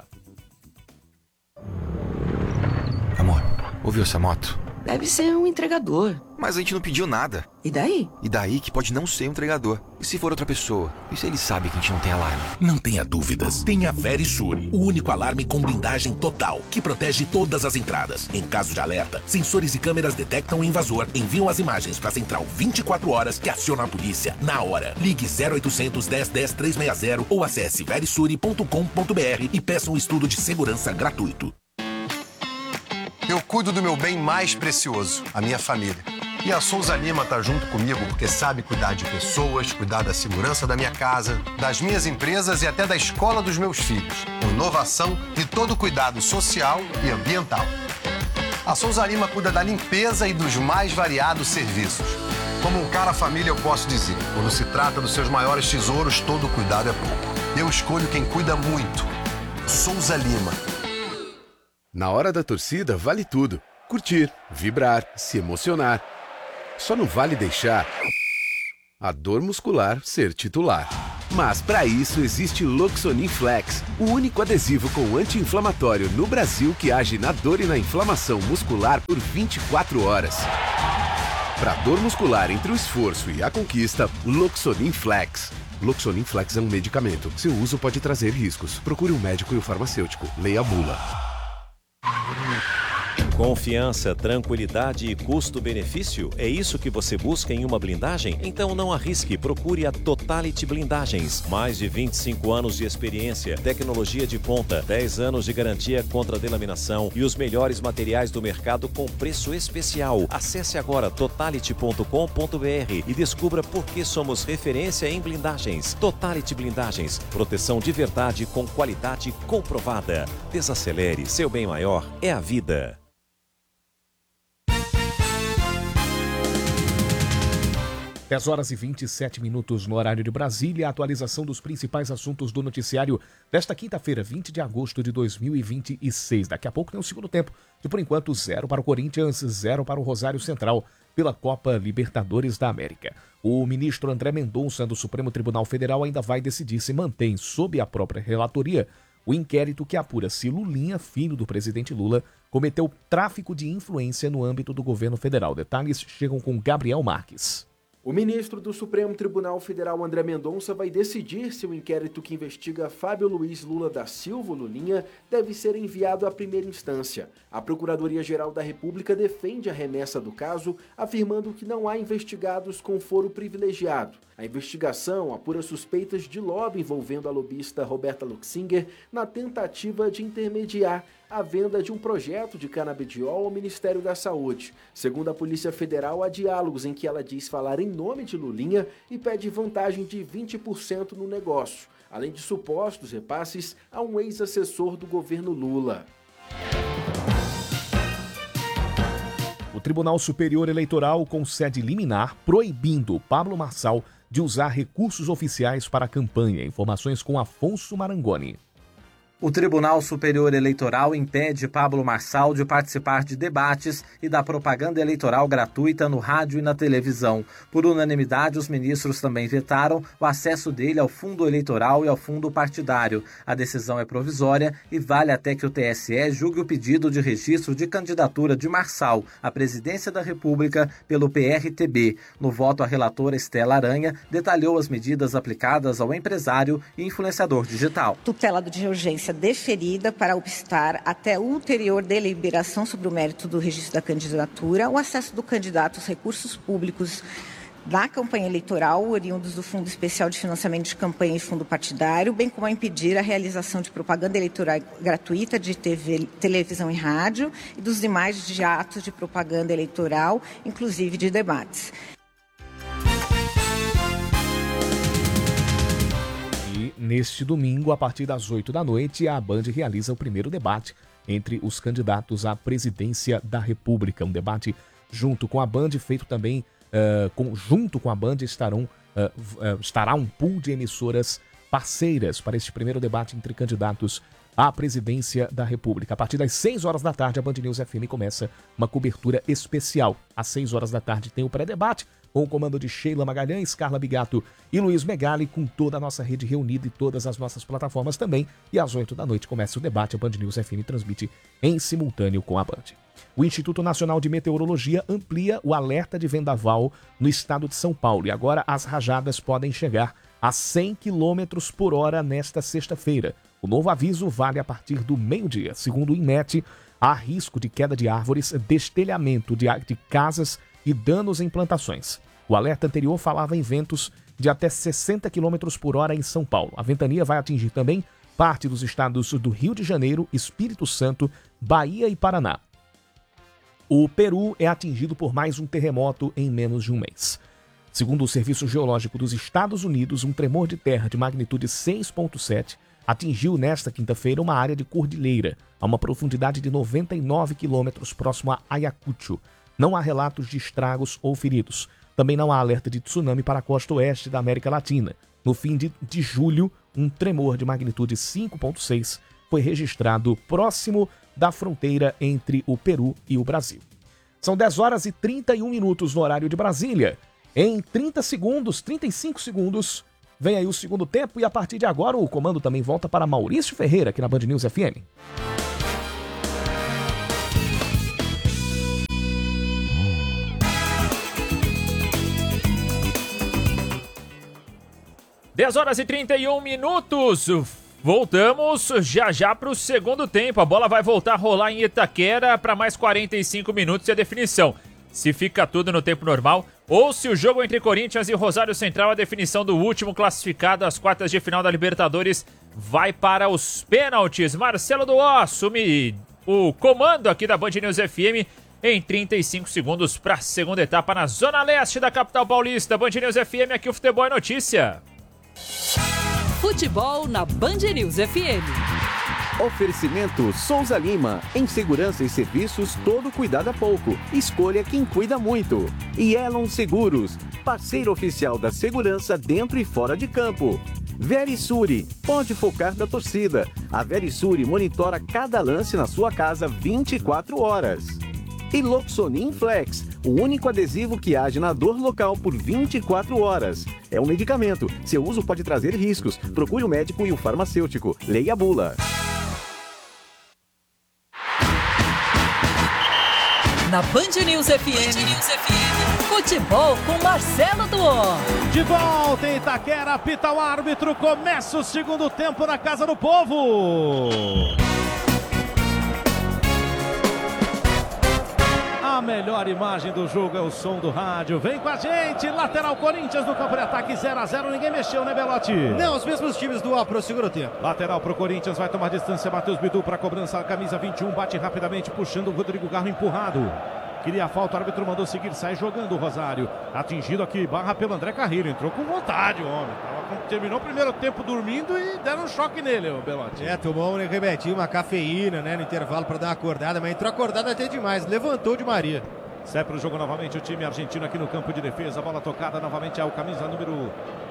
Amor, ouviu essa moto? Deve ser um entregador. Mas a gente não pediu nada. E daí? E daí que pode não ser um entregador. E se for outra pessoa? E se ele sabe que a gente não tem alarme? Não tenha dúvidas. Tenha Verisure, o único alarme com blindagem total, que protege todas as entradas. Em caso de alerta, sensores e câmeras detectam o invasor, enviam as imagens para a central 24 horas, que aciona a polícia na hora. Ligue 0800 10 10 360 ou acesse verisure.com.br e peça um estudo de segurança gratuito. Eu cuido do meu bem mais precioso, a minha família. E a Souza Lima tá junto comigo porque sabe cuidar de pessoas, cuidar da segurança da minha casa, das minhas empresas e até da escola dos meus filhos. Com inovação e todo o cuidado social e ambiental. A Souza Lima cuida da limpeza e dos mais variados serviços. Como um cara família, eu posso dizer, quando se trata dos seus maiores tesouros, todo cuidado é pouco. Eu escolho quem cuida muito. Souza Lima. Na hora da torcida, vale tudo. Curtir, vibrar, se emocionar. Só não vale deixar a dor muscular ser titular. Mas para isso existe Loxonin Flex, o único adesivo com anti-inflamatório no Brasil que age na dor e na inflamação muscular por 24 horas. Para dor muscular entre o esforço e a conquista, Loxonin Flex. Loxonin Flex é um medicamento. Seu uso pode trazer riscos. Procure um médico e o farmacêutico. Leia a bula. Confiança, tranquilidade e custo-benefício? É isso que você busca em uma blindagem? Então não arrisque, procure a Totality Blindagens. Mais de 25 anos de experiência, tecnologia de ponta, 10 anos de garantia contra delaminação e os melhores materiais do mercado com preço especial. Acesse agora totality.com.br e descubra por que somos referência em blindagens. Totality Blindagens, proteção de verdade com qualidade comprovada. Desacelere, seu bem maior é a vida. 10 horas e 27 minutos no horário de Brasília, a atualização dos principais assuntos do noticiário desta quinta-feira, 20 de agosto de 2026. Daqui a pouco tem o segundo tempo, e por enquanto 0 para o Corinthians, 0 para o Rosário Central, pela Copa Libertadores da América. O ministro André Mendonça do Supremo Tribunal Federal ainda vai decidir se mantém sob a própria relatoria o inquérito que apura se Lulinha, filho do presidente Lula, cometeu tráfico de influência no âmbito do governo federal. Detalhes chegam com Gabriel Marques. O ministro do Supremo Tribunal Federal, André Mendonça, vai decidir se o inquérito que investiga Fábio Luiz Lula da Silva, Lulinha, deve ser enviado à primeira instância. A Procuradoria-Geral da República defende a remessa do caso, afirmando que não há investigados com foro privilegiado. A investigação apura suspeitas de lobby envolvendo a lobista Roberta Luxinger na tentativa de intermediar a venda de um projeto de canabidiol ao Ministério da Saúde. Segundo a Polícia Federal, há diálogos em que ela diz falar em nome de Lulinha e pede vantagem de 20% no negócio, além de supostos repasses a um ex-assessor do governo Lula. O Tribunal Superior Eleitoral concede liminar proibindo Pablo Marçal de usar recursos oficiais para a campanha. Informações com Afonso Marangoni. O Tribunal Superior Eleitoral impede Pablo Marçal de participar de debates e da propaganda eleitoral gratuita no rádio e na televisão. Por unanimidade, os ministros também vetaram o acesso dele ao fundo eleitoral e ao fundo partidário. A decisão é provisória e vale até que o TSE julgue o pedido de registro de candidatura de Marçal à presidência da República pelo PRTB. No voto, a relatora Estela Aranha detalhou as medidas aplicadas ao empresário e influenciador digital. Tutela de urgência deferida para obstar até ulterior deliberação sobre o mérito do registro da candidatura, o acesso do candidato aos recursos públicos da campanha eleitoral, oriundos do Fundo Especial de Financiamento de Campanha e Fundo Partidário, bem como a impedir a realização de propaganda eleitoral gratuita de TV, televisão e rádio e dos demais de atos de propaganda eleitoral, inclusive de debates. Neste domingo, a partir das 8 da noite, a Band realiza o primeiro debate entre os candidatos à presidência da República. Um debate junto com a Band, feito também, junto com a Band estará um pool de emissoras parceiras para este primeiro debate entre candidatos à presidência da República. A partir das 6 horas da tarde, a Band News FM começa uma cobertura especial. Às 6 horas da tarde tem o pré-debate, com o comando de Sheila Magalhães, Carla Bigato e Luiz Megali, com toda a nossa rede reunida e todas as nossas plataformas também. E às 8 da noite começa o debate. A Band News FM transmite em simultâneo com a Band. O Instituto Nacional de Meteorologia amplia o alerta de vendaval no estado de São Paulo. E agora as rajadas podem chegar a 100 km por hora nesta sexta-feira. O novo aviso vale a partir do meio-dia. Segundo o INMET, há risco de queda de árvores, destelhamento de casas e danos em plantações. O alerta anterior falava em ventos de até 60 km por hora em São Paulo. A ventania vai atingir também parte dos estados do Rio de Janeiro, Espírito Santo, Bahia e Paraná. O Peru é atingido por mais um terremoto em menos de um mês. Segundo o Serviço Geológico dos Estados Unidos, um tremor de terra de magnitude 6,7 atingiu nesta quinta-feira uma área de cordilheira, a uma profundidade de 99 quilômetros próximo a Ayacucho. Não há relatos de estragos ou feridos. Também não há alerta de tsunami para a costa oeste da América Latina. No fim de julho, um tremor de magnitude 5,6 foi registrado próximo da fronteira entre o Peru e o Brasil. São 10 horas e 31 minutos no horário de Brasília. Em 35 segundos, vem aí o segundo tempo e a partir de agora o comando também volta para Maurício Ferreira aqui na Band News FM. Dez horas e 31 minutos. Voltamos já para o segundo tempo. A bola vai voltar a rolar em Itaquera para mais 45 minutos e a definição. Se fica tudo no tempo normal ou se o jogo entre Corinthians e Rosário Central, a definição do último classificado às quartas de final da Libertadores, vai para os pênaltis. Marcelo Duó assume o comando aqui da Band News FM em 35 segundos para a segunda etapa na Zona Leste da capital paulista. Band News FM, aqui o futebol é notícia. Futebol na Band News FM. Oferecimento Souza Lima. Em segurança e serviços, todo cuidado é pouco. Escolha quem cuida muito. E Elon Seguros, parceiro oficial da segurança dentro e fora de campo. Verisure, pode focar da torcida. A Verisure monitora cada lance na sua casa 24 horas. E Loxonin Flex, o único adesivo que age na dor local por 24 horas. É um medicamento. Seu uso pode trazer riscos. Procure o médico e o farmacêutico. Leia a bula. Na Band News FM, futebol com Marcelo Duó. De volta em Itaquera, apita o árbitro, começa o segundo tempo na Casa do Povo. A melhor imagem do jogo é o som do rádio. Vem com a gente, lateral Corinthians no campo de ataque 0-0, ninguém mexeu, né, Belotti? Não, os mesmos times do pro segundo tempo. Lateral pro Corinthians, vai tomar distância, Matheus Bidu para cobrança, camisa 21, bate rapidamente, puxando o Rodrigo Garro empurrado. Queria a falta, o árbitro mandou seguir, sai jogando o Rosário. Atingido aqui, barra pelo André Carrilho, entrou com vontade o homem. Terminou o primeiro tempo dormindo e deram um choque nele, o Belotti. Tomou um remédio, uma cafeína, né, no intervalo para dar uma acordada, mas entrou acordado até demais, levantou de Maria. Sai para o jogo novamente o time argentino aqui no campo de defesa, bola tocada novamente ao camisa número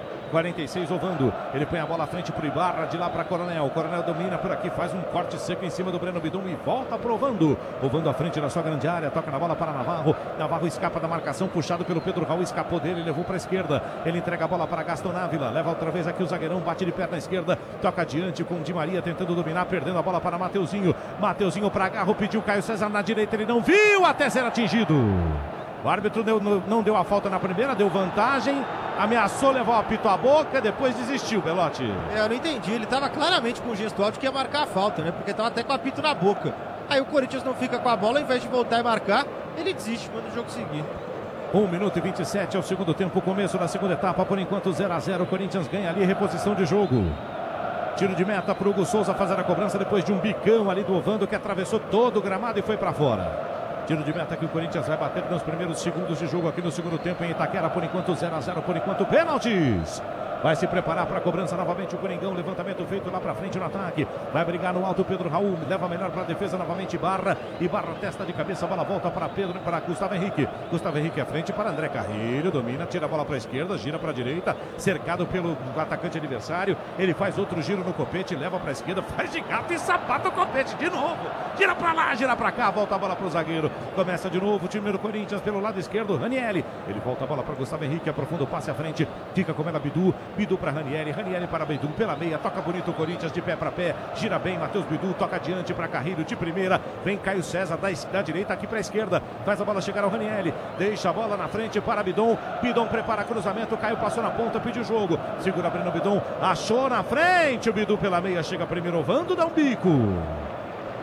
46, Ovando. Ele põe a bola à frente para o Ibarra, de lá para Coronel. O Coronel domina por aqui, faz um corte seco em cima do Breno Bidum e volta para o Ovando. Ovando à frente da sua grande área, toca na bola para Navarro. Navarro escapa da marcação, puxado pelo Pedro Raul, escapou dele, levou para a esquerda. Ele entrega a bola para Gaston Ávila, leva outra vez aqui o zagueirão, bate de perna esquerda, toca adiante com o Di Maria tentando dominar, perdendo a bola para Mateuzinho. Mateuzinho para Garro, pediu Caio César na direita, ele não viu até ser atingido. O árbitro não deu a falta na primeira, deu vantagem, ameaçou levar o apito à boca, depois desistiu, Belotti. Eu não entendi, ele estava claramente com o gestual de que ia marcar a falta, né? Porque estava até com o apito na boca. Aí o Corinthians não fica com a bola, ao invés de voltar e marcar, ele desiste, manda o jogo seguir. 1 minuto e 27 é o segundo tempo, começo da segunda etapa, por enquanto 0-0, o Corinthians ganha ali, reposição de jogo. Tiro de meta para o Hugo Souza fazer a cobrança depois de um bicão ali do Ovando que atravessou todo o gramado e foi para fora. Tiro de meta que o Corinthians vai bater nos primeiros segundos de jogo aqui no segundo tempo em Itaquera, por enquanto 0-0, por enquanto pênaltis. Vai se preparar para a cobrança novamente o Coringão, levantamento feito lá para frente no ataque. Vai brigar no alto Pedro Raul, leva melhor para a defesa novamente Ibarra. Ibarra testa de cabeça, a bola volta para Pedro, para Gustavo Henrique. Gustavo Henrique à frente para André Carrilho, domina, tira a bola para a esquerda, gira para a direita, cercado pelo atacante adversário. Ele faz outro giro no copete, leva para a esquerda, faz de gato e sapata o copete de novo. Gira para lá, gira para cá, volta a bola para o zagueiro. Começa de novo o time do Corinthians pelo lado esquerdo, Ranieri. Ele volta a bola para Gustavo Henrique, aprofunda o passe à frente, fica com ela Bidu. Bidu para Ranieri, Ranieri para Bidu, pela meia, toca bonito o Corinthians de pé para pé, gira bem Matheus Bidu, toca adiante para Carrilho de primeira, vem Caio César da direita aqui para a esquerda, faz a bola chegar ao Ranieri, deixa a bola na frente para Bidon, Bidon prepara cruzamento, Caio passou na ponta, pediu jogo, segura Breno Bidon, achou na frente o Bidu pela meia, chega primeiro Ovando, dá um bico.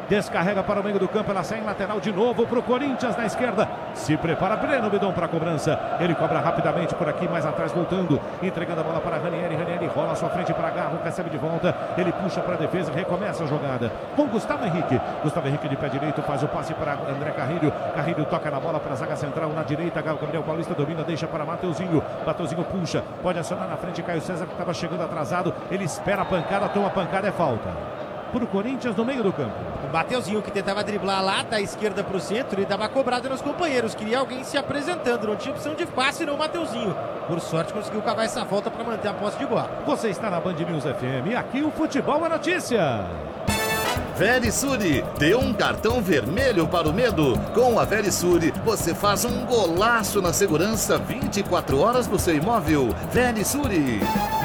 Descarrega para o meio do campo, ela sai em lateral de novo para o Corinthians na esquerda. Se prepara Breno Bidon para a cobrança. Ele cobra rapidamente por aqui, mais atrás voltando. Entregando a bola para Ranieri. Ranieri rola a sua frente para Garro, recebe de volta. Ele puxa para a defesa e recomeça a jogada. Com Gustavo Henrique. Gustavo Henrique de pé direito faz o passe para André Carrilho. Carrilho toca na bola para a zaga central na direita. Gabriel Paulista domina, deixa para Mateuzinho. Mateuzinho puxa, pode acionar na frente Caio César que estava chegando atrasado. Ele espera a pancada, toma a pancada, é falta. Para o Corinthians no meio do campo. O Mateuzinho que tentava driblar lá da esquerda para o centro e dava cobrada nos companheiros. Queria alguém se apresentando, não tinha opção de passe no Mateuzinho. Por sorte conseguiu cavar essa falta para manter a posse de bola. Você está na Band News FM e aqui o futebol é notícia. Verisure, dê um cartão vermelho para o medo. Com a Verisure, você faz um golaço na segurança 24 horas no seu imóvel. Verisure.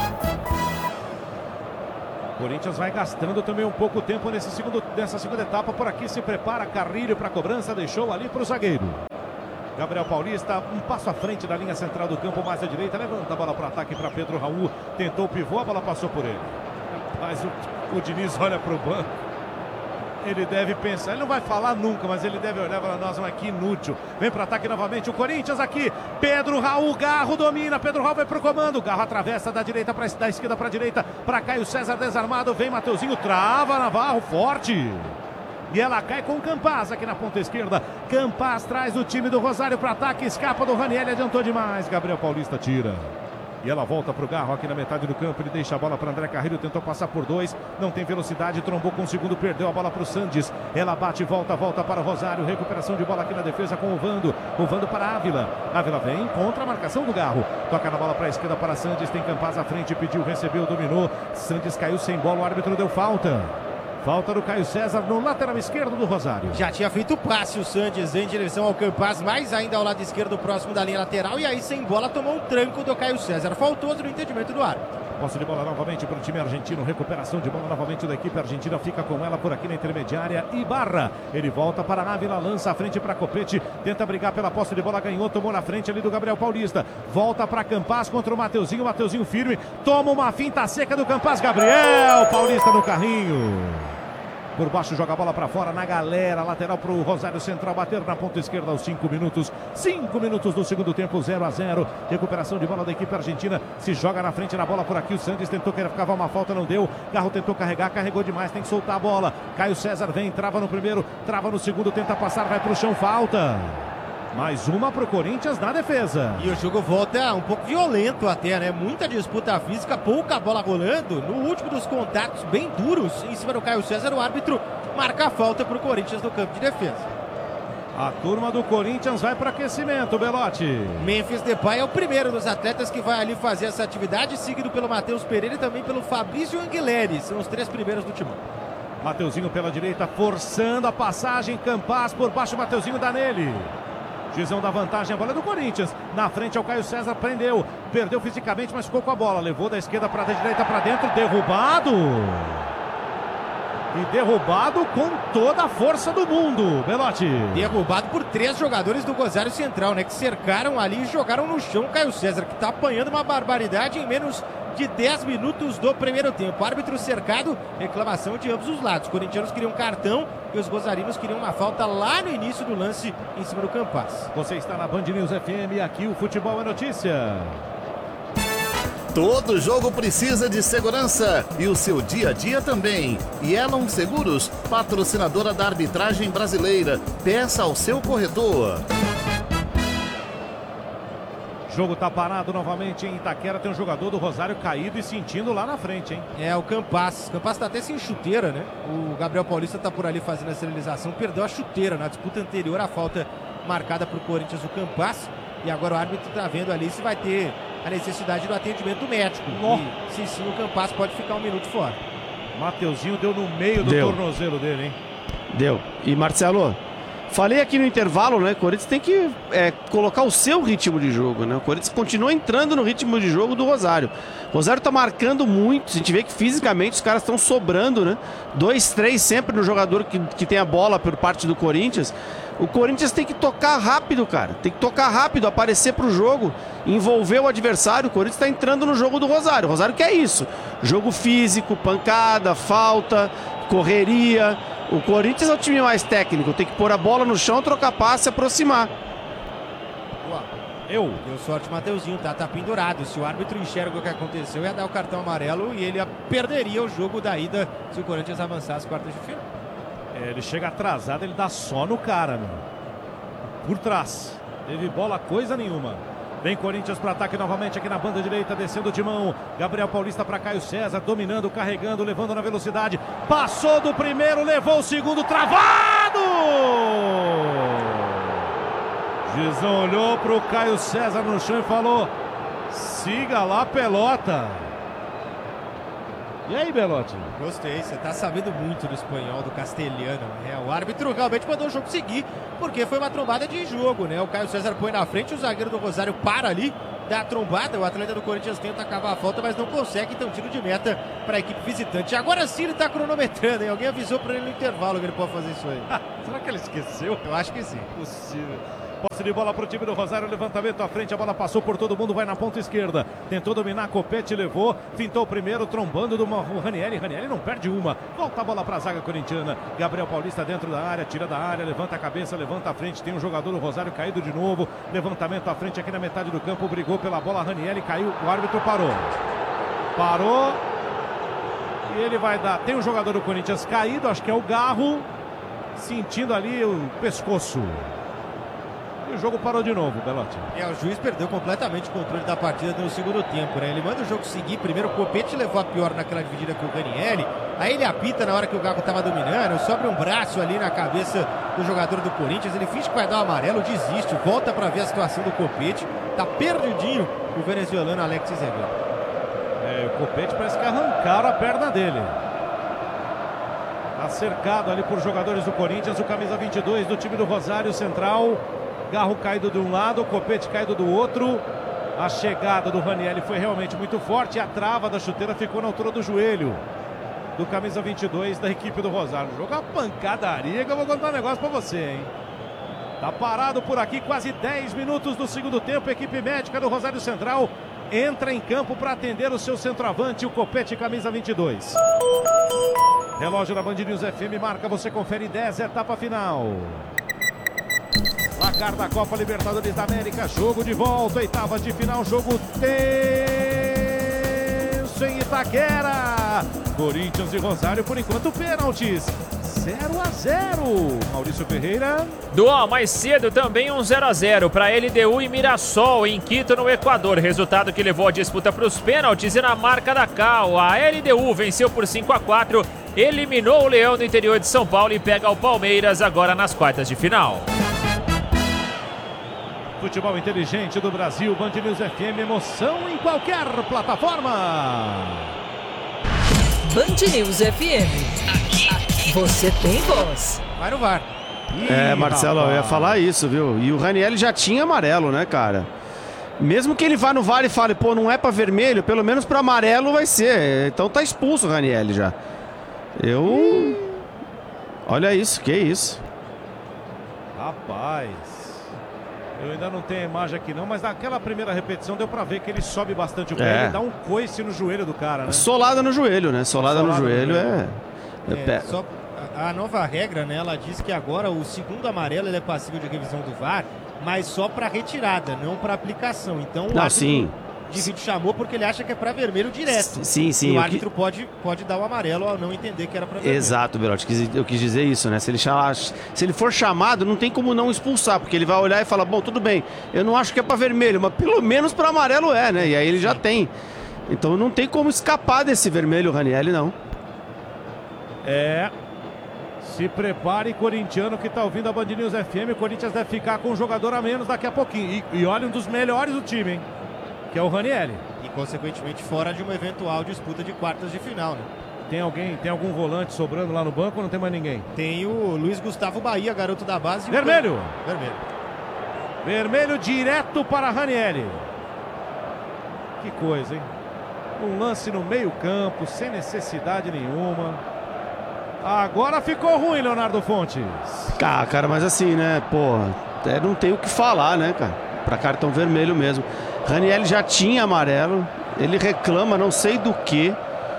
Corinthians vai gastando também um pouco tempo nessa segunda etapa. Por aqui se prepara Carrilho para a cobrança, deixou ali para o zagueiro. Gabriel Paulista, um passo à frente da linha central do campo, mais à direita, levanta a bola para o ataque para Pedro Raul, tentou o pivô, a bola passou por ele. Mas o Diniz olha para o banco, ele deve pensar, ele não vai falar nunca, mas ele deve olhar e falar, nossa, mas que inútil. Vem para o ataque novamente, o Corinthians aqui, Pedro Raul, Garro domina, Pedro Raul vai para o comando, Garro atravessa da esquerda para a direita, para Caio César desarmado, vem Mateuzinho, trava Navarro, forte. E ela cai com Campaz aqui na ponta esquerda. Campaz traz o time do Rosário para ataque, escapa do Ranieri, adiantou demais, Gabriel Paulista tira. E ela volta para o Garro aqui na metade do campo. Ele deixa a bola para André Carrilho. Tentou passar por dois. Não tem velocidade. Trombou com o segundo. Perdeu a bola para o Sandes. Ela bate e volta para o Rosário. Recuperação de bola aqui na defesa com o Vando. O Vando para Ávila. Ávila vem contra a marcação do Garro. Toca na bola para a esquerda para Sandes. Tem Campaz à frente. Pediu, recebeu, dominou. Sandes caiu sem bola. O árbitro deu falta. Falta do Caio César no lateral esquerdo do Rosário. Já tinha feito o passe o Sandes em direção ao Campaz, mais ainda ao lado esquerdo, próximo da linha lateral. E aí, sem bola, tomou um tranco do Caio César. Faltoso no entendimento do árbitro. Posse de bola novamente para o time argentino. Recuperação de bola novamente da equipe argentina. Fica com ela por aqui na intermediária. Ibarra. Ele volta para a Ávila. Lança a frente para Copete. Tenta brigar pela posse de bola. Ganhou. Tomou na frente ali do Gabriel Paulista. Volta para Campaz contra o Mateuzinho. Mateuzinho firme. Toma uma finta seca do Campaz. Gabriel Paulista no carrinho. Por baixo joga a bola para fora na galera. Lateral para o Rosário Central bater na ponta esquerda aos 5 minutos. 5 minutos do segundo tempo, 0-0. Recuperação de bola da equipe argentina. Se joga na frente na bola por aqui. O Santos tentou querer cavar uma falta, não deu. Garro tentou carregar, carregou demais. Tem que soltar a bola. Caio César vem, trava no primeiro, trava no segundo, tenta passar, vai para o chão, falta. Mais uma para o Corinthians na defesa. E o jogo volta um pouco violento até, né? Muita disputa física, pouca bola rolando. No último dos contatos, bem duros, em cima do Caio César, o árbitro marca a falta para o Corinthians no campo de defesa. A turma do Corinthians vai para aquecimento, Belotti. Memphis Depay é o primeiro dos atletas que vai ali fazer essa atividade, seguido pelo Matheus Pereira e também pelo Fabrício Anguilheres. São os 3 primeiros do time. Mateuzinho pela direita, forçando a passagem. Campaz por baixo, Mateuzinho dá nele. Gizão da vantagem, a bola é do Corinthians. Na frente é o Caio César, prendeu. Perdeu fisicamente, mas ficou com a bola. Levou da esquerda para a direita, para dentro. Derrubado. E derrubado com toda a força do mundo, Belotti. Derrubado por 3 jogadores do Rosário Central, né? Que cercaram ali e jogaram no chão o Caio César, que tá apanhando uma barbaridade em menos de 10 minutos do primeiro tempo. Árbitro cercado, reclamação de ambos os lados. Os corintianos queriam cartão e os rosarinos queriam uma falta lá no início do lance em cima do Campaz. Você está na Band News FM e aqui o futebol é notícia. Todo jogo precisa de segurança e o seu dia a dia também. E Elon Seguros, patrocinadora da arbitragem brasileira. Peça ao seu corretor. O jogo tá parado novamente em Itaquera. Tem um jogador do Rosário caído e sentindo lá na frente, hein? É, o Campaz. O Campaz tá até sem chuteira, né? O Gabriel Paulista tá por ali fazendo a sinalização. Perdeu a chuteira na disputa anterior. A falta marcada pro Corinthians, o Campaz. E agora o árbitro tá vendo ali se vai ter a necessidade do atendimento médico. E se sim, o Campaz pode ficar 1 minuto fora. Mateuzinho deu no meio do tornozelo dele, hein? Deu. E Marcelo, falei aqui no intervalo, né? O Corinthians tem que colocar o seu ritmo de jogo, né? O Corinthians continua entrando no ritmo de jogo do Rosário. O Rosário tá marcando muito. A gente vê que fisicamente os caras estão sobrando, né? 2, 3 sempre no jogador que tem a bola por parte do Corinthians. O Corinthians tem que tocar rápido, cara. Tem que tocar rápido, aparecer pro jogo, envolver o adversário. O Corinthians está entrando no jogo do Rosário. O Rosário quer isso. Jogo físico, pancada, falta. correria. O Corinthians é o time mais técnico, tem que pôr a bola no chão, trocar passe e aproximar. Deu sorte, Mateuzinho, tá pendurado. Se o árbitro enxerga o que aconteceu, ia dar o cartão amarelo e ele perderia o jogo da ida se o Corinthians avançasse as quartas de final. Ele chega atrasado, ele dá só no cara, meu. Por trás. Teve bola coisa nenhuma. Vem Corinthians para ataque novamente aqui na banda direita, descendo o timão. Gabriel Paulista para Caio César, dominando, carregando, levando na velocidade. Passou do primeiro, levou o segundo, travado! Gizão olhou pro Caio César no chão e falou: siga lá, pelota. E aí, Belotti? Gostei, você tá sabendo muito do espanhol, do castelhano. O árbitro realmente mandou o jogo seguir, porque foi uma trombada de jogo, né? O Caio César põe na frente, o zagueiro do Rosário para ali, dá a trombada, o atleta do Corinthians tenta acabar a falta, mas não consegue, então tiro de meta para a equipe visitante. Agora sim ele tá cronometrando, hein? Alguém avisou para ele no intervalo que ele pode fazer isso aí. Será que ele esqueceu? Eu acho que sim. Possível. Posse de bola para o time do Rosário, levantamento à frente, a bola passou por todo mundo, vai na ponta esquerda, tentou dominar, Copete levou, fintou o primeiro, trombando do Ranieri não perde uma, volta a bola para a zaga corintiana, Gabriel Paulista dentro da área, tira da área, levanta a cabeça, levanta à frente, tem um jogador do Rosário caído de novo, levantamento à frente aqui na metade do campo, brigou pela bola, Ranieri caiu, o árbitro parou, e ele vai dar, tem um jogador do Corinthians caído, acho que é o Garro, sentindo ali o pescoço. E o jogo parou de novo, Belotti. O juiz perdeu completamente o controle da partida no segundo tempo, né? Ele manda o jogo seguir. Primeiro o Copete levou a pior naquela dividida com o Ranieri. Aí ele apita na hora que o Gago estava dominando. Sobra um braço ali na cabeça do jogador do Corinthians. Ele finge que vai dar o amarelo, desiste. Volta para ver a situação do Copete. Tá perdidinho o venezuelano Alexis Rivera. O Copete parece que arrancaram a perna dele. Tá cercado ali por jogadores do Corinthians. O camisa 22 do time do Rosário Central. Garro caído de um lado, Copete caído do outro. A chegada do Ranieri foi realmente muito forte. A trava da chuteira ficou na altura do joelho do camisa 22 da equipe do Rosário. Jogo uma pancadaria que eu vou contar um negócio pra você, hein? Tá parado por aqui quase 10 minutos do segundo tempo. A equipe médica do Rosário Central entra em campo para atender o seu centroavante, o Copete, camisa 22. Relógio da Band News FM marca, você confere 10, etapa final. Placar da Copa Libertadores da América, jogo de volta, oitavas de final, jogo tenso em Itaquera. Corinthians e Rosário, por enquanto, pênaltis. 0-0. Maurício Ferreira. Mais cedo também um 0-0 para LDU e Mirassol em Quito, no Equador. Resultado que levou a disputa para os pênaltis e na marca da Cal. A LDU venceu por 5-4, eliminou o Leão do interior de São Paulo e pega o Palmeiras agora nas quartas de final. Futebol inteligente do Brasil, Band News FM, emoção em qualquer plataforma. Band News FM, aqui você tem voz. Vai no VAR. Marcelo, eu ia falar isso, viu? E o Ranieri já tinha amarelo, né, cara? Mesmo que ele vá no VAR e fale, pô, não é pra vermelho, pelo menos pra amarelo vai ser. Então tá expulso o Ranieri já. Olha isso, que isso. Rapaz... Eu ainda não tenho a imagem aqui não, mas naquela primeira repetição deu pra ver que ele sobe bastante o pé, ele dá um coice no joelho do cara, né? Solada no joelho, né? Solada no joelho Só a nova regra, né? Ela diz que agora o segundo amarelo ele é passível de revisão do VAR, mas só pra retirada, não pra aplicação. Então o árbitro de vídeo chamou porque ele acha que é pra vermelho direto. Sim. E o árbitro pode dar o amarelo ao não entender que era pra vermelho. Exato, Belotti. Eu quis dizer isso, né? Se ele for chamado, não tem como não expulsar, porque ele vai olhar e falar, bom, tudo bem, eu não acho que é pra vermelho, mas pelo menos pra amarelo é, né? E aí ele já tem. Então não tem como escapar desse vermelho, Ranieri, não. Se prepare, corintiano que tá ouvindo a Band News FM, o Corinthians deve ficar com um jogador a menos daqui a pouquinho. E olha, um dos melhores do time, hein? Que é o Ranieri. E, consequentemente, fora de uma eventual disputa de quartas de final, né? Tem algum volante sobrando lá no banco ou não tem mais ninguém? Tem o Luiz Gustavo Bahia, garoto da base. Vermelho! Vermelho direto para Ranieri. Que coisa, hein? Um lance no meio campo, sem necessidade nenhuma. Agora ficou ruim, Leonardo Fontes. Cara, mas assim, né? Pô, não tem o que falar, né, cara? Pra cartão vermelho mesmo. Ranieri já tinha amarelo, ele reclama não sei do que.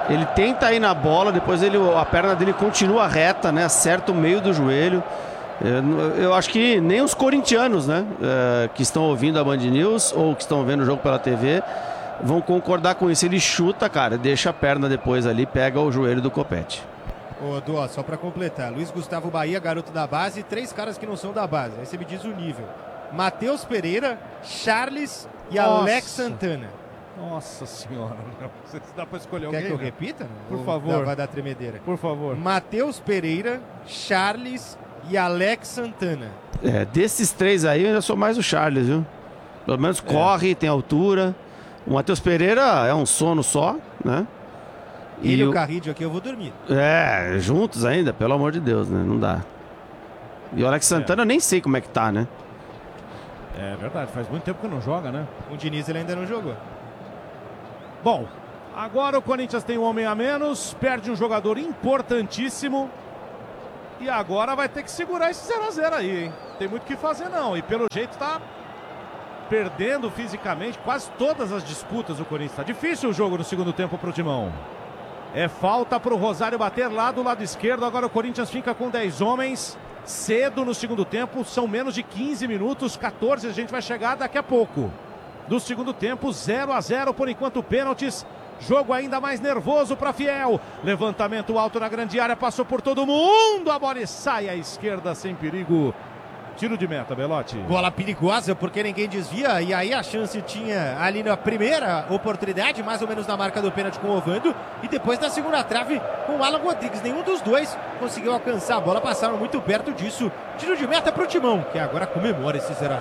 Ele tenta ir na bola, depois a perna dele continua reta, né? Acerta o meio do joelho. Eu acho que nem os corintianos, né? Que estão ouvindo a Band News ou que estão vendo o jogo pela TV vão concordar com isso. Ele chuta, cara, deixa a perna depois ali, pega o joelho do Copete. Ô, Du, só pra completar, Luiz Gustavo Bahia, garoto da base, e 3 caras que não são da base. Aí você me diz o nível. Matheus Pereira, Charles e Alex Santana. Nossa senhora, não. Dá pra escolher alguém? Quer que eu repita? Por favor. Vai dar tremedeira. Por favor. Matheus Pereira, Charles e Alex Santana. Desses 3 aí, eu ainda sou mais o Charles, viu? Pelo menos corre, tem altura. O Matheus Pereira é um sono só, né? E o Carrídio aqui eu vou dormir. Juntos ainda, pelo amor de Deus, né? Não dá. E o Alex Santana eu nem sei como é que tá, né? É verdade, faz muito tempo que não joga, né? O Diniz ele ainda não jogou. Bom, agora o Corinthians tem um homem a menos, perde um jogador importantíssimo e agora vai ter que segurar esse 0x0 aí, hein? Tem muito o que fazer não, e pelo jeito tá perdendo fisicamente quase todas as disputas o Corinthians. Tá difícil o jogo no segundo tempo pro Timão. É falta pro Rosário bater lá do lado esquerdo, agora o Corinthians fica com 10 homens. Cedo no segundo tempo, são menos de 15 minutos, 14 a gente vai chegar daqui a pouco. Do segundo tempo, 0x0 por enquanto, pênaltis. Jogo ainda mais nervoso para Fiel. Levantamento alto na grande área, passou por todo mundo. A bola sai à esquerda sem perigo. Tiro de meta, Belotti. Bola perigosa porque ninguém desvia. E aí a chance tinha ali na primeira oportunidade, mais ou menos na marca do pênalti com o Ovando. E depois na segunda trave com o Alan Rodrigues. Nenhum dos dois conseguiu alcançar a bola. Passaram muito perto disso. Tiro de meta para o Timão, que agora comemora esse 0x0.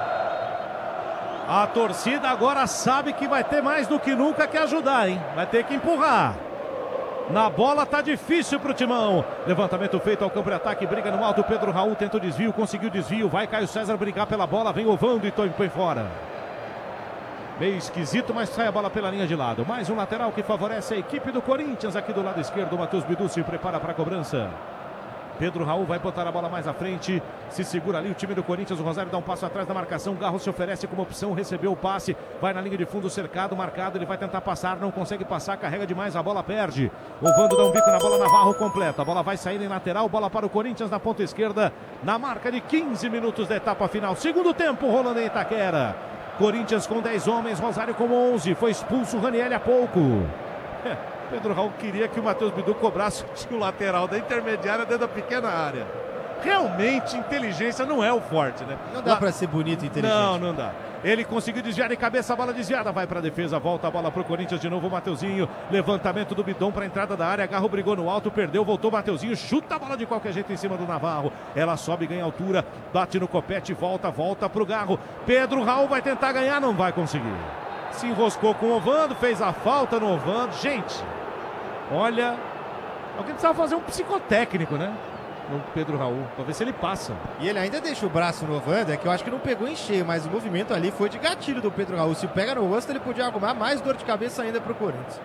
A torcida agora sabe que vai ter mais do que nunca que ajudar, hein? Vai ter que empurrar. Na bola tá difícil pro Timão. Levantamento feito ao campo de ataque. Briga no alto. Pedro Raul tenta o desvio. Conseguiu o desvio. Vai Caio César brigar pela bola. Vem Ovando e põe fora. Meio esquisito, mas sai a bola pela linha de lado. Mais um lateral que favorece a equipe do Corinthians. Aqui do lado esquerdo, o Matheus Bidu se prepara para a cobrança. Pedro Raul vai botar a bola mais à frente. Se segura ali o time do Corinthians. O Rosário dá um passo atrás da marcação. Garro se oferece como opção. Recebeu o passe. Vai na linha de fundo, cercado, marcado. Ele vai tentar passar. Não consegue passar. Carrega demais. A bola perde. O Vando dá um bico na bola. Navarro completa. A bola vai sair em lateral. Bola para o Corinthians na ponta esquerda. Na marca de 15 minutos da etapa final. Segundo tempo rolando em Itaquera. Corinthians com 10 homens. Rosário com 11. Foi expulso o Ranieri há pouco. Pedro Raul queria que o Matheus Bidu cobrasse o lateral da intermediária dentro da pequena área. Realmente, inteligência não é o forte, né? Não dá pra ser bonito e inteligente. Não dá. Ele conseguiu desviar de cabeça, a bola desviada, vai pra defesa, volta a bola pro Corinthians de novo, o Mateuzinho. Levantamento do Bidon pra entrada da área, Garro brigou no alto, perdeu, voltou o Mateuzinho, chuta a bola de qualquer jeito em cima do Navarro. Ela sobe, ganha altura, bate no Copete, volta pro Garro. Pedro Raul vai tentar ganhar, não vai conseguir. Se enroscou com o Ovando, fez a falta no Ovando. Gente, olha, alguém precisava fazer um psicotécnico, né? No Pedro Raul, pra ver se ele passa. E ele ainda deixa o braço no Ovando, é que eu acho que não pegou em cheio, mas o movimento ali foi de gatilho do Pedro Raul. Se pega no rosto, ele podia arrumar mais dor de cabeça ainda pro Corinthians.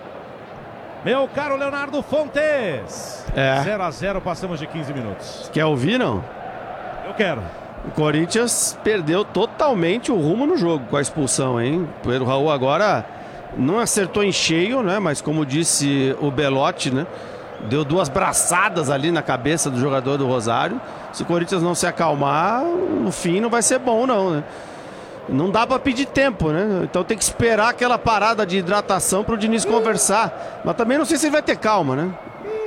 Meu caro Leonardo Fontes. 0x0, passamos de 15 minutos. Quer ouvir, não? Eu quero. O Corinthians perdeu totalmente o rumo no jogo com a expulsão, hein? O Pedro Raul agora não acertou em cheio, né? Mas como disse o Belotti, né? Deu 2 braçadas ali na cabeça do jogador do Rosário. Se o Corinthians não se acalmar, no fim não vai ser bom, não, né? Não dá pra pedir tempo, né? Então tem que esperar aquela parada de hidratação pro Diniz conversar. Mas também não sei se ele vai ter calma, né?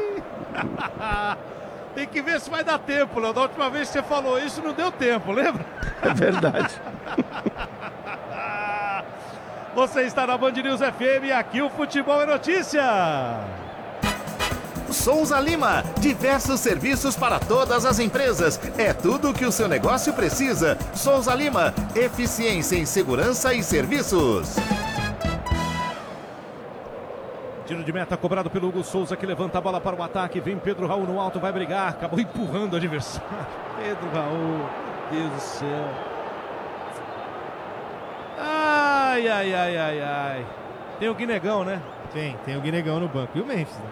Tem que ver se vai dar tempo, Léo. Da última vez que você falou isso, não deu tempo, lembra? É verdade. Você está na Band News FM e aqui o Futebol é Notícia. Souza Lima, diversos serviços para todas as empresas. É tudo o que o seu negócio precisa. Souza Lima, eficiência em segurança e serviços. Tiro de meta cobrado pelo Hugo Souza, que levanta a bola para o ataque. Vem Pedro Raul no alto, vai brigar. Acabou empurrando o adversário. Pedro Raul, Deus do céu. Ai. Tem o Guinegão, né? Tem o Guinegão no banco. E o Memphis, né?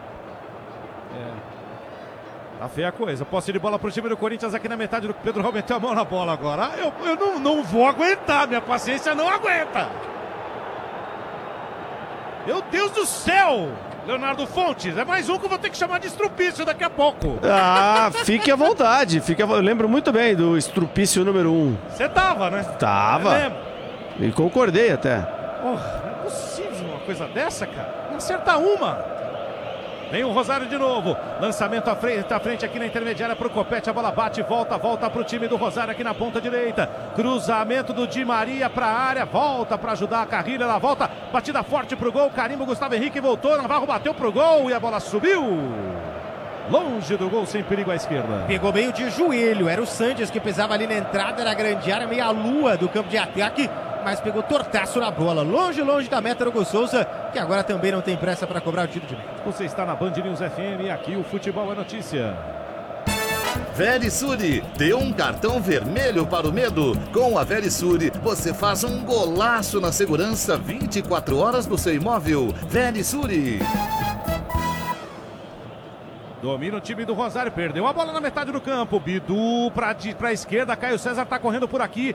Tá feia a coisa. Posse de bola pro time do Corinthians aqui na metade do Pedro Raul. Meteu a mão na bola agora. Eu não vou aguentar. Minha paciência não aguenta. Meu Deus do céu! Leonardo Fontes, é mais um que eu vou ter que chamar de estrupício daqui a pouco. Ah, fique à vontade. Eu lembro muito bem do estrupício número 1. Você tava, né? Tava. E concordei até. Oh, não é possível uma coisa dessa, cara. Não acerta uma. Vem o Rosário de novo. Lançamento à frente aqui na intermediária pro Copete. A bola bate, volta pro time do Rosário aqui na ponta direita. Cruzamento do Di Maria pra área. Volta pra ajudar a Carrilha. Ela volta. Batida forte pro gol. Carimbo, Gustavo Henrique voltou. Navarro bateu pro gol e a bola subiu. Longe do gol, sem perigo à esquerda. Pegou meio de joelho. Era o Sanches que pesava ali na entrada. Era a grande área, meia lua do campo de ataque. Mas pegou tortaço na bola. Longe da meta do Hugo Souza, que agora também não tem pressa para cobrar o tiro de meta. Você está na Band News FM e aqui o Futebol é Notícia. Verisure, dê um cartão vermelho para o medo. Com a Verisure, você faz um golaço na segurança 24 horas do seu imóvel. Verisure. Domina o time do Rosário, perdeu a bola na metade do campo. Bidu pra esquerda, Caio César tá correndo por aqui.